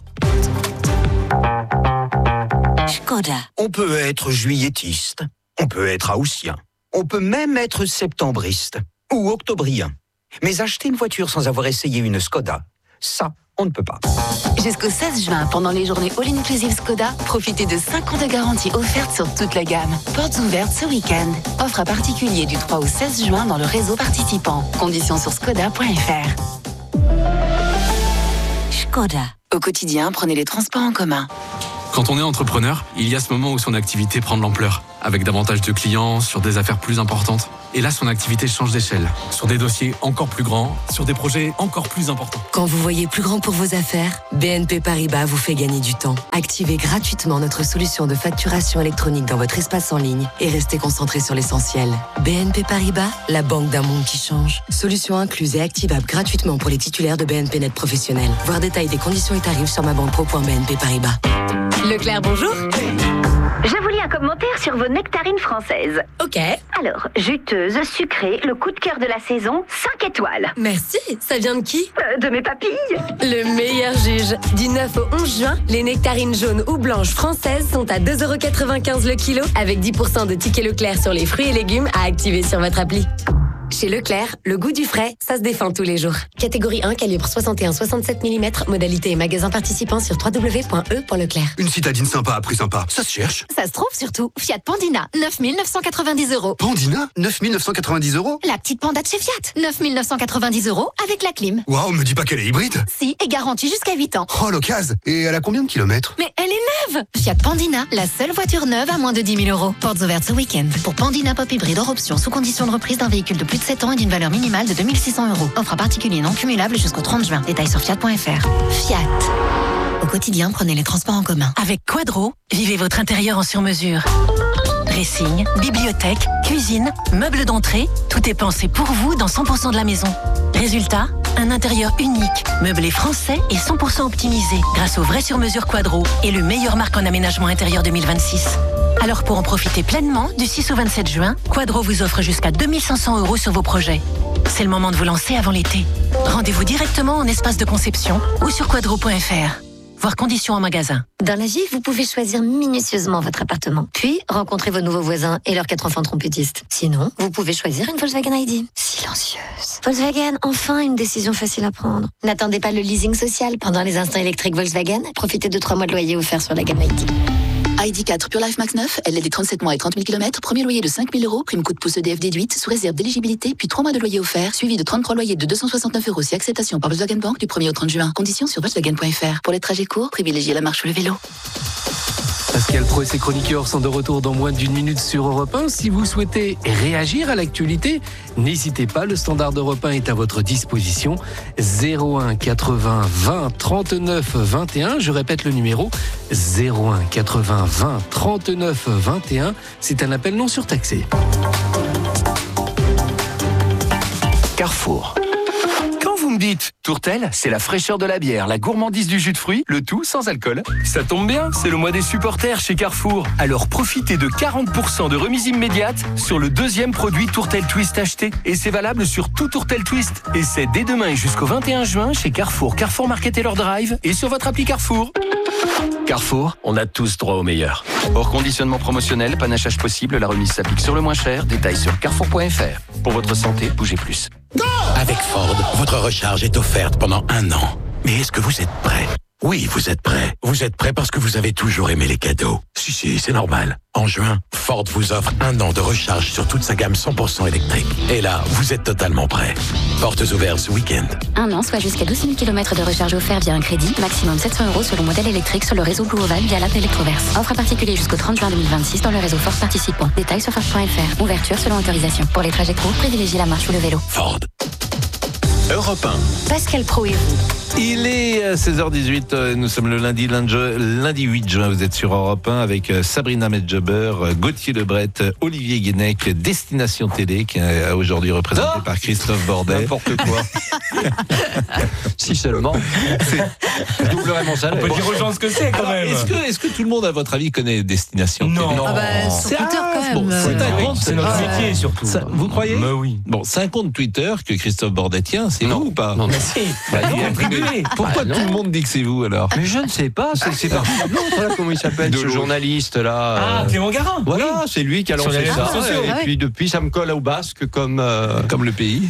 Škoda. On peut être juilletiste, on peut être haussien, on peut même être septembriste ou octobrien. Mais acheter une voiture sans avoir essayé une Skoda, ça, on ne peut pas. Jusqu'au 16 juin, pendant les journées All Inclusive Skoda, profitez de 5 ans de garantie offerte sur toute la gamme. Portes ouvertes ce week-end. Offre à particulier du 3 au 16 juin dans le réseau participant. Conditions sur skoda.fr. Skoda. Au quotidien, prenez les transports en commun. Quand on est entrepreneur, il y a ce moment où son activité prend de l'ampleur, avec davantage de clients, sur des affaires plus importantes. Et là, son activité change d'échelle, sur des dossiers encore plus grands, sur des projets encore plus importants. Quand vous voyez plus grand pour vos affaires, BNP Paribas vous fait gagner du temps. Activez gratuitement notre solution de facturation électronique dans votre espace en ligne et restez concentré sur l'essentiel. BNP Paribas, la banque d'un monde qui change. Solution incluse et activable gratuitement pour les titulaires de BNP Net Professionnel. Voir détail des conditions et tarifs sur mabanpro.bnp Paribas. Leclerc, bonjour. Je vous lis un commentaire sur vos nectarines françaises. Ok. Alors, juteuse, sucrée, le coup de cœur de la saison, 5 étoiles. Merci. Ça vient de qui? De mes papilles. Le meilleur juge. Du 9 au 11 juin, les nectarines jaunes ou blanches françaises sont à 2,95 € le kilo, avec 10% de tickets Leclerc sur les fruits et légumes à activer sur votre appli. Chez Leclerc, le goût du frais, ça se défend tous les jours. Catégorie 1, calibre 61-67 mm, modalité et magasin participant sur www.e.leclerc. Une citadine sympa à prix sympa, ça se cherche. Ça se trouve surtout. Fiat Pandina, 9 990 €. Pandina, 9 990 €? La petite Panda de chez Fiat, 9 990 € avec la clim. Waouh, me dis pas qu'elle est hybride. Si, et garantie jusqu'à 8 ans. Oh, l'occasion. Et elle a combien de kilomètres? Mais elle est neuve. Fiat Pandina, la seule voiture neuve à moins de 10 000 €. Portes ouvertes ce week-end. Pour Pandina Pop Hybride hors option, sous condition de reprise d'un véhicule de plus de 7 ans et d'une valeur minimale de 2 600 €. Offre à particulier non cumulable jusqu'au 30 juin. Détails sur fiat.fr. Fiat. Au quotidien, prenez les transports en commun. Avec Quadro, vivez votre intérieur en sur-mesure. Dressing, bibliothèque, cuisine, meubles d'entrée, tout est pensé pour vous dans 100% de la maison. Résultat, un intérieur unique, meublé français et 100% optimisé grâce aux vraies sur-mesure Quadro et le meilleur marque en aménagement intérieur 2026. Alors pour en profiter pleinement, du 6 au 27 juin, Quadro vous offre jusqu'à 2 500 € sur vos projets. C'est le moment de vous lancer avant l'été. Rendez-vous directement en espace de conception ou sur quadro.fr. Voir conditions en magasin. Dans la vie, vous pouvez choisir minutieusement votre appartement, puis rencontrer vos nouveaux voisins et leurs 4 enfants trompettistes. Sinon, vous pouvez choisir une Volkswagen ID. Silencieuse. Volkswagen, enfin une décision facile à prendre. N'attendez pas le leasing social pendant les instants électriques Volkswagen. Profitez de 3 mois de loyer offerts sur la gamme ID. ID4 Pure Life Max 9, LLD 37 mois et 30 000 km, premier loyer de 5 000 €, prime coup de pouce EDF déduite, sous réserve d'éligibilité, puis 3 mois de loyer offert, suivi de 33 loyers de 269 € si acceptation par Volkswagen Bank du 1er au 30 juin. Conditions sur Volkswagen.fr. Pour les trajets courts, privilégiez la marche ou le vélo. Pascal Pro et ses chroniqueurs sont de retour dans moins d'1 minute sur Europe 1. Si vous souhaitez réagir à l'actualité, n'hésitez pas, le standard d'Europe 1 est à votre disposition. 01 80 20 39 21. Je répète le numéro 01 80 20 39 21. C'est un appel non surtaxé. Carrefour. Vous me dites, Tourtel, c'est la fraîcheur de la bière, la gourmandise du jus de fruits, le tout sans alcool. Ça tombe bien, c'est le mois des supporters chez Carrefour. Alors profitez de 40% de remise immédiate sur le deuxième produit Tourtel Twist acheté. Et c'est valable sur tout Tourtel Twist. Et c'est dès demain et jusqu'au 21 juin chez Carrefour, Carrefour Market et leur drive et sur votre appli Carrefour. Carrefour, on a tous droit au meilleur. Hors conditionnement promotionnel, panachage possible, la remise s'applique sur le moins cher. Détails sur carrefour.fr. Pour votre santé, bougez plus. Avec Ford, votre recharge est offerte pendant 1 an. Mais est-ce que vous êtes prêt? Oui, vous êtes prêt. Vous êtes prêt parce que vous avez toujours aimé les cadeaux. Si, c'est normal. En juin, Ford vous offre 1 an de recharge sur toute sa gamme 100% électrique. Et là, vous êtes totalement prêt. Portes ouvertes ce week-end. 1 an, soit jusqu'à 12 000 km de recharge offert via un crédit, maximum 700 € sur le modèle électrique sur le réseau Blue Oval via l'app Electroverse. Offre à particulier jusqu'au 30 juin 2026 dans le réseau Ford participant. Détails sur Ford.fr. Ouverture selon autorisation. Pour les trajets courts, privilégiez la marche ou le vélo. Ford. Europe 1. Pascal Pro et vous. Il est 16h18, nous sommes le lundi 8 juin, vous êtes sur Europe 1 avec Sabrina Medjaber, Gauthier Lebret, Olivier Guénec, Destination Télé, qui est aujourd'hui représenté par Christophe Bordet. N'importe quoi. Si seulement. Je doublerai mon salaire. On peut dire aux gens ce que c'est quand même. Est-ce que tout le monde, à votre avis, connaît Destination Télé? Non. Sur Twitter quand même. C'est notre métier surtout. Vous croyez? Mais oui. Bon, c'est un compte Twitter que Christophe Bordet tient, c'est vous ou pas? Non, mais si. Il a imprimé tué. Pourquoi tout le monde dit que c'est vous alors? Mais je ne sais pas, c'est par l'autre là, comment il s'appelle, ce journaliste là. Clément Garin. Voilà, c'est lui qui a lancé ça. Et puis depuis, ça me colle au basque comme le pays.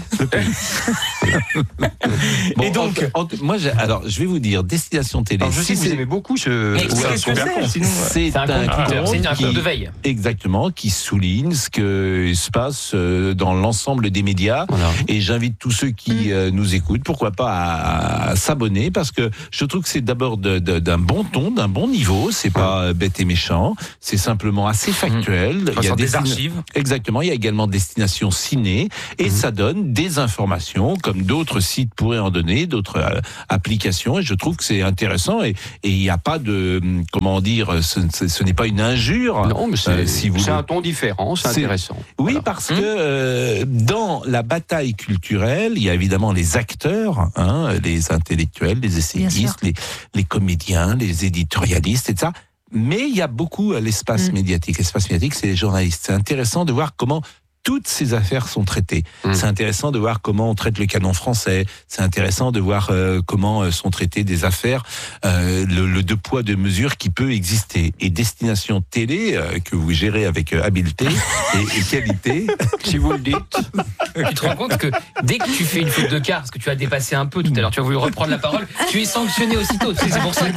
Bon, et donc, moi, alors, je vais vous dire, Destination Télé. Alors, je sais que vous aimez beaucoup ce. C'est un compte de veille. Exactement, qui souligne ce que se passe dans l'ensemble des médias. Voilà. Et j'invite tous ceux qui nous écoutent, pourquoi pas, à s'abonner, parce que je trouve que c'est d'abord d'un bon ton, d'un bon niveau. C'est pas bête et méchant. C'est simplement assez factuel. Il y a des archives. Exactement. Il y a également Destination Ciné, et ça donne des informations, comme d'autres sites pourraient en donner, d'autres applications. Et je trouve que c'est intéressant. Et il n'y a pas de, comment dire, ce n'est pas une injure. Non, mais c'est un ton différent, c'est intéressant. Oui, voilà. Parce que dans la bataille culturelle, il y a évidemment les acteurs, les intellectuels, les essayistes, les comédiens, les éditorialistes, etc. Mais il y a beaucoup l'espace médiatique. L'espace médiatique, c'est les journalistes. C'est intéressant de voir comment toutes ces affaires sont traitées. C'est intéressant de voir comment on traite le canon français. C'est intéressant de voir comment sont traitées des affaires, le deux poids, deux mesures qui peut exister. Et Destination Télé, que vous gérez avec habileté et qualité, si vous le dites. Tu te rends compte que dès que tu fais une faute de quart, parce que tu as dépassé un peu tout à l'heure, tu as voulu reprendre la parole, tu es sanctionné aussitôt. C'est pour ça que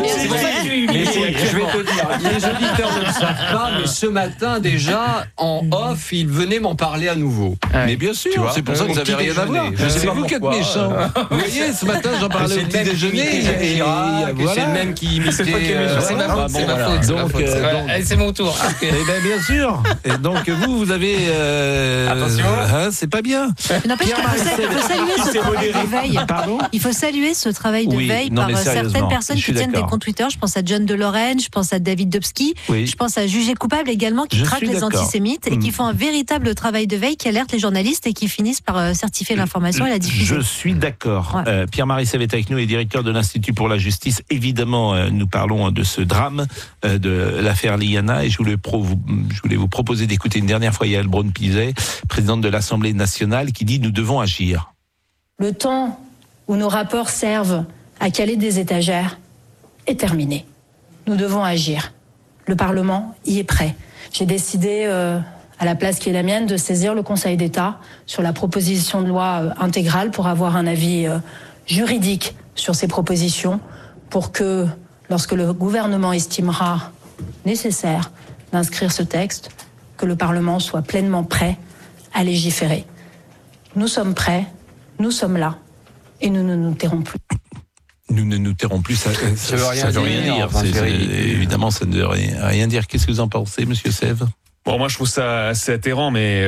je vais te dire, les auditeurs ne le savent pas, mais ce matin déjà, en off, ils venaient m'en parler à nouveau. Mais bien sûr, c'est pour ça que vous n'avez rien à voir. C'est vous qui êtes méchant. Vous voyez, ce matin, j'en parlais au petit déjeuner. C'est le même qui imitait. C'est ma faute. C'est mon tour. Eh bien, bien sûr. Et donc, vous avez. Attention. C'est pas bien. N'empêche qu'il faut saluer ce travail de veille. Pardon ? Il faut saluer ce travail de veille par certaines personnes qui tiennent des comptes Twitter. Je pense à John de Lorraine, je pense à David Dobski, je pense à Jugé Coupable également, qui traquent les antisémites et qui font un véritable travail de veille, qui alerte les journalistes et qui finissent par certifier l'information et la diffuser. Je suis d'accord. Ouais. Pierre-Marie Sève est avec nous, et directeur de l'Institut pour la Justice. Évidemment, nous parlons de ce drame de l'affaire Liana, et je voulais vous proposer d'écouter une dernière fois Yael Braun-Pivet, présidente de l'Assemblée nationale, qui dit « Nous devons agir ». Le temps où nos rapports servent à caler des étagères est terminé. Nous devons agir. Le Parlement y est prêt. J'ai décidé, à la place qui est la mienne, de saisir le Conseil d'État sur la proposition de loi intégrale pour avoir un avis juridique sur ces propositions, pour que, lorsque le gouvernement estimera nécessaire d'inscrire ce texte, que le Parlement soit pleinement prêt à légiférer. Nous sommes prêts, nous sommes là, et nous ne nous tairons plus. Nous ne nous tairons plus, ça ne veut rien dire. Évidemment, ça ne veut rien dire. Qu'est-ce que vous en pensez, monsieur Sève ? Bon, moi je trouve ça assez atterrant, mais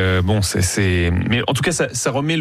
mais en tout cas ça remet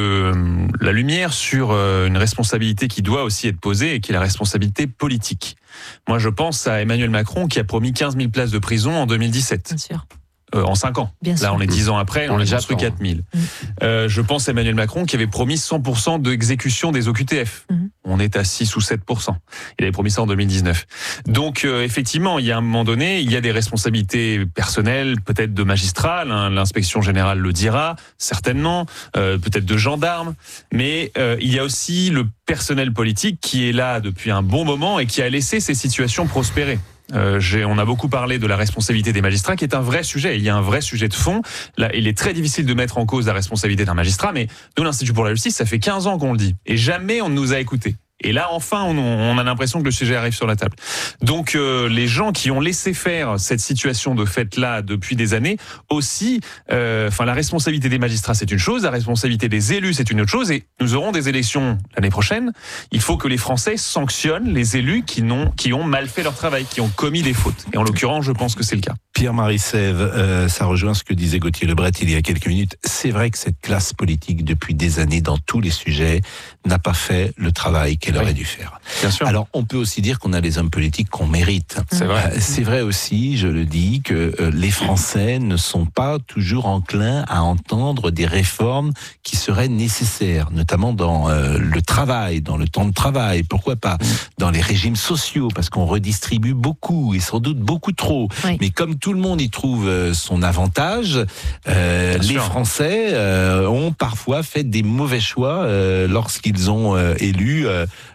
la lumière sur une responsabilité qui doit aussi être posée, et qui est la responsabilité politique. Moi je pense à Emmanuel Macron, qui a promis 15 000 places de prison en 2017. Bien sûr. En 5 ans. Bien sûr. Là, on est 10 ans après, on a construit 4 000. Je pense à Emmanuel Macron, qui avait promis 100% d'exécution des OQTF. On est à 6 ou 7%. Il avait promis ça en 2019. Donc, effectivement, il y a un moment donné, il y a des responsabilités personnelles, peut-être de magistrats, l'inspection générale le dira, certainement, peut-être de gendarmes, mais il y a aussi le personnel politique qui est là depuis un bon moment et qui a laissé ces situations prospérer. On a beaucoup parlé de la responsabilité des magistrats, qui est un vrai sujet. Il y a un vrai sujet de fond. Là, il est très difficile de mettre en cause la responsabilité d'un magistrat, mais nous, l'Institut pour la justice, ça fait 15 ans qu'on le dit. Et jamais on ne nous a écoutés. Et là, enfin, on a l'impression que le sujet arrive sur la table. Donc, les gens qui ont laissé faire cette situation de fait-là depuis des années, aussi, la responsabilité des magistrats, c'est une chose, la responsabilité des élus, c'est une autre chose, et nous aurons des élections l'année prochaine. Il faut que les Français sanctionnent les élus qui ont mal fait leur travail, qui ont commis des fautes. Et en l'occurrence, je pense que c'est le cas. Pierre-Marie Sève, ça rejoint ce que disait Gauthier Lebret il y a quelques minutes. C'est vrai que cette classe politique, depuis des années, dans tous les sujets, n'a pas fait le travail qu'elle aurait dû faire. Bien sûr. Alors, on peut aussi dire qu'on a les hommes politiques qu'on mérite. C'est vrai. C'est vrai aussi, je le dis, que les Français ne sont pas toujours enclins à entendre des réformes qui seraient nécessaires, notamment dans le travail, dans le temps de travail, pourquoi pas, dans les régimes sociaux, parce qu'on redistribue beaucoup, et sans doute beaucoup trop. Oui. Mais comme tout tout le monde y trouve son avantage. Les Français ont parfois fait des mauvais choix lorsqu'ils ont élu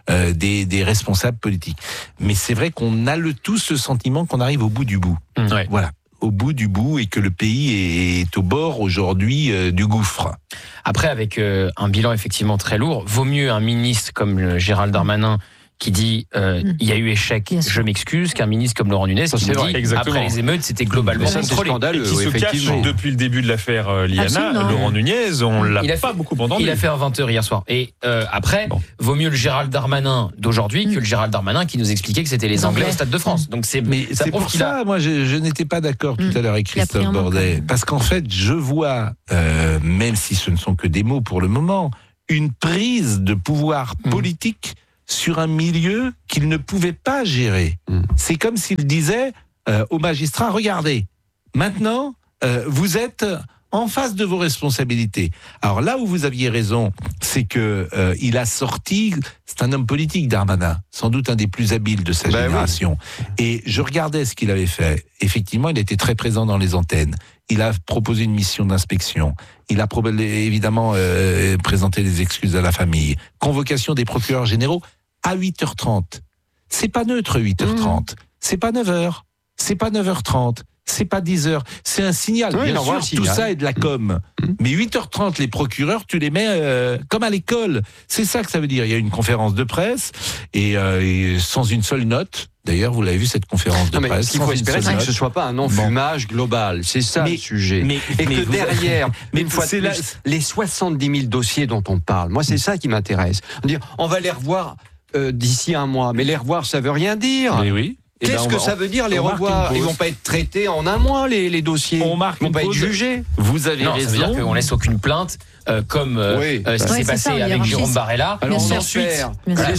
des responsables politiques. Mais c'est vrai qu'on a tous ce sentiment qu'on arrive au bout du bout. Voilà. Au bout du bout, et que le pays est au bord aujourd'hui du gouffre. Après, avec un bilan effectivement très lourd, vaut mieux un ministre comme Gérald Darmanin qui dit il y a eu échec, je m'excuse, qu'un ministre comme Laurent Nunez qui dit après les émeutes c'était globalement contrôlé. Et qui se cache depuis le début de l'affaire Liana. Laurent Nunez, on l'a pas beaucoup entendu. Il a fait un 20h hier soir. Et après, vaut mieux le Gérald Darmanin d'aujourd'hui que le Gérald Darmanin qui nous expliquait que c'était les Anglais au Stade de France. Donc c'est pour ça, moi je n'étais pas d'accord tout à l'heure avec Christophe Bordet, parce qu'en fait je vois, même si ce ne sont que des mots pour le moment, une prise de pouvoir politique sur un milieu qu'il ne pouvait pas gérer. C'est comme s'il disait aux magistrats, regardez, maintenant, vous êtes en face de vos responsabilités. Alors là où vous aviez raison, c'est que il a sorti, c'est un homme politique, Darmanin, sans doute un des plus habiles de sa génération. Oui. Et je regardais ce qu'il avait fait. Effectivement, il était très présent dans les antennes. Il a proposé une mission d'inspection. Il a évidemment présenté des excuses à la famille. Convocation des procureurs généraux à 8h30. C'est pas neutre 8h30. C'est pas 9h. C'est pas 9h30. C'est pas 10h. C'est un signal. Oui, bien sûr, tout ça est de la com. Mais 8h30, les procureurs, tu les mets comme à l'école. C'est ça que ça veut dire. Il y a une conférence de presse et sans une seule note. D'ailleurs, vous l'avez vu, cette conférence de presse. Ce qu'il faut espérer, c'est que ce ne soit pas un enfumage global. C'est ça le sujet. Et que derrière, une fois de plus, les 70 000 dossiers dont on parle, moi, c'est ça qui m'intéresse. On va les revoir d'ici un mois. Mais les revoir, ça veut rien dire. Mais oui. Qu'est-ce que ça veut dire, les revoir? Ils vont pas être traités en un mois, les dossiers. Ils vont pas être jugés. Vous avez raison. Ça veut dire qu'on laisse aucune plainte, comme ce qui s'est passé avec Jérôme Barella. Alors on espère.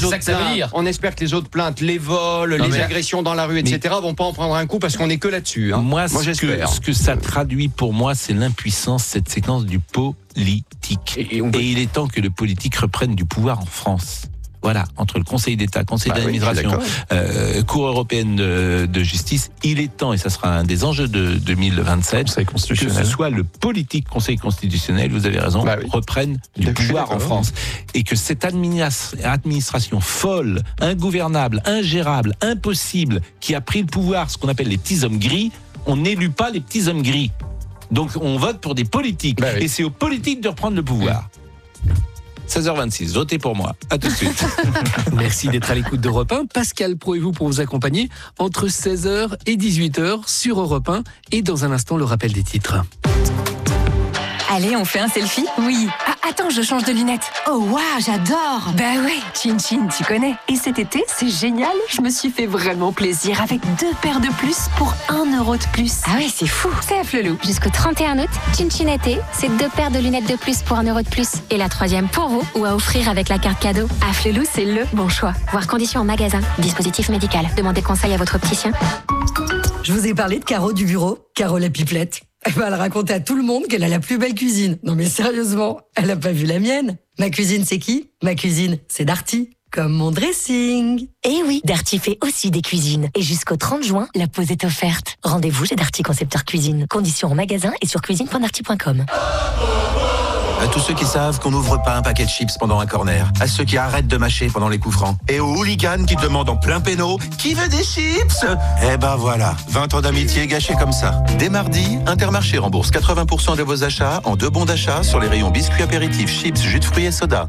On espère que les autres plaintes, les vols, les agressions dans la rue, etc., vont pas en prendre un coup parce qu'on est que là-dessus. Moi, ce que ça traduit pour moi, c'est l'impuissance, cette séquence du politique. Et il est temps que le politique reprenne du pouvoir en France. Voilà, entre le Conseil d'État, Conseil d'administration, Cour européenne de justice, il est temps, et ça sera un des enjeux de 2027, que ce soit le politique Conseil constitutionnel, vous avez raison, reprenne du pouvoir en France. Et que cette administration folle, ingouvernable, ingérable, impossible, qui a pris le pouvoir, ce qu'on appelle les petits hommes gris, on n'élut pas les petits hommes gris. Donc on vote pour des politiques. Et c'est aux politiques de reprendre le pouvoir. 16h26, votez pour moi. À tout de suite. Merci d'être à l'écoute d'Europe 1. Pascal Pro et vous pour vous accompagner entre 16h et 18h sur Europe 1. Et dans un instant, le rappel des titres. Allez, on fait un selfie? Oui. Ah, attends, je change de lunettes. Oh, waouh, j'adore. Bah ouais, Chin Chin, tu connais. Et cet été, c'est génial. Je me suis fait vraiment plaisir avec 2 paires de plus pour 1 euro de plus. Ah ouais, c'est fou. C'est à Flelou. Jusqu'au 31 août, Chin Chin été, c'est 2 paires de lunettes de plus pour 1 euro de plus. Et la 3e pour vous ou à offrir avec la carte cadeau. À Flelou, c'est le bon choix. Voir conditions en magasin. Dispositif médical. Demandez conseil à votre opticien. Je vous ai parlé de Caro du bureau, Caro la pipelette. Elle raconte à tout le monde qu'elle a la plus belle cuisine. Non mais sérieusement, elle a pas vu la mienne. Ma cuisine, c'est qui? Ma cuisine, c'est Darty. Comme mon dressing. Eh oui, Darty fait aussi des cuisines. Et jusqu'au 30 juin, la pause est offerte. Rendez-vous chez Darty Concepteur Cuisine. Conditions en magasin et sur cuisine.darty.com. À tous ceux qui savent qu'on n'ouvre pas un paquet de chips pendant un corner. À ceux qui arrêtent de mâcher pendant les coups francs. Et aux hooligans qui demandent en plein péno « Qui veut des chips ?» Eh ben voilà, 20 ans d'amitié gâchés comme ça. Dès mardi, Intermarché rembourse 80% de vos achats en 2 bons d'achat sur les rayons biscuits apéritifs, chips, jus de fruits et soda.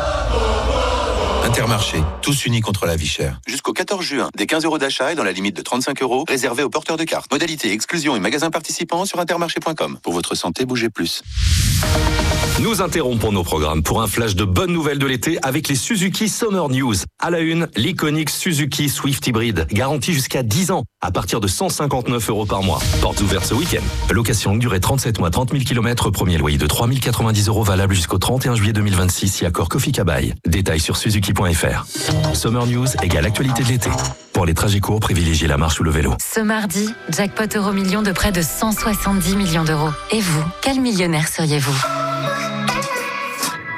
Intermarché, tous unis contre la vie chère. Jusqu'au 14 juin, des 15 euros d'achat et dans la limite de 35 euros, réservés aux porteurs de cartes. Modalité, exclusion et magasins participants sur intermarché.com. Pour votre santé, bougez plus. Nous interrompons nos programmes pour un flash de bonnes nouvelles de l'été avec les Suzuki Summer News. À la une, l'iconique Suzuki Swift Hybrid, garantie jusqu'à 10 ans, à partir de 159 euros par mois. Portes ouvertes ce week-end. Location longue durée 37 mois, 30 000 km, premier loyer de 3 090 euros valable jusqu'au 31 juillet 2026, si accord Kofi Kabaï. Détails sur suzuki.fr. Summer News égale actualité de l'été. Pour les trajets courts, privilégiez la marche ou le vélo. Ce mardi, jackpot Euro-Million de près de 170 millions d'euros. Et vous, quel millionnaire seriez-vous ?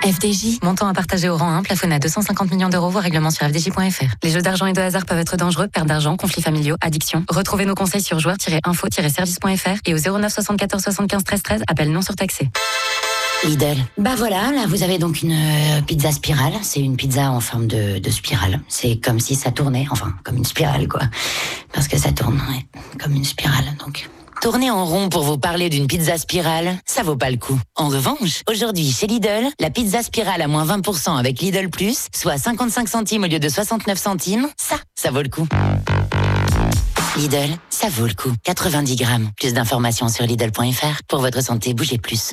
FDJ, montant à partager au rang 1, plafonné à 250 millions d'euros, voire règlement sur fdj.fr. Les jeux d'argent et de hasard peuvent être dangereux, perte d'argent, conflits familiaux, addiction. Retrouvez nos conseils sur joueurs-info-service.fr et au 09 74 75 13 13, appel non surtaxé. Lidl. Bah voilà, là vous avez donc une pizza spirale. C'est une pizza en forme de spirale. C'est comme si ça tournait, enfin comme une spirale quoi. Parce que ça tourne, ouais, comme une spirale donc. Tourner en rond pour vous parler d'une pizza spirale, ça vaut pas le coup. En revanche, aujourd'hui chez Lidl, la pizza spirale à moins 20% avec Lidl Plus, soit 55 centimes au lieu de 69 centimes, ça vaut le coup. Lidl, ça vaut le coup. 90 grammes. Plus d'informations sur Lidl.fr. Pour votre santé, bougez plus.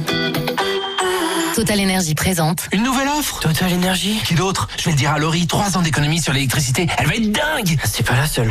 Total Énergie présente Une nouvelle offre Total Énergie. Qui d'autre? Je vais le dire à Laurie, 3 ans d'économie sur l'électricité. Elle va être dingue. C'est pas la seule.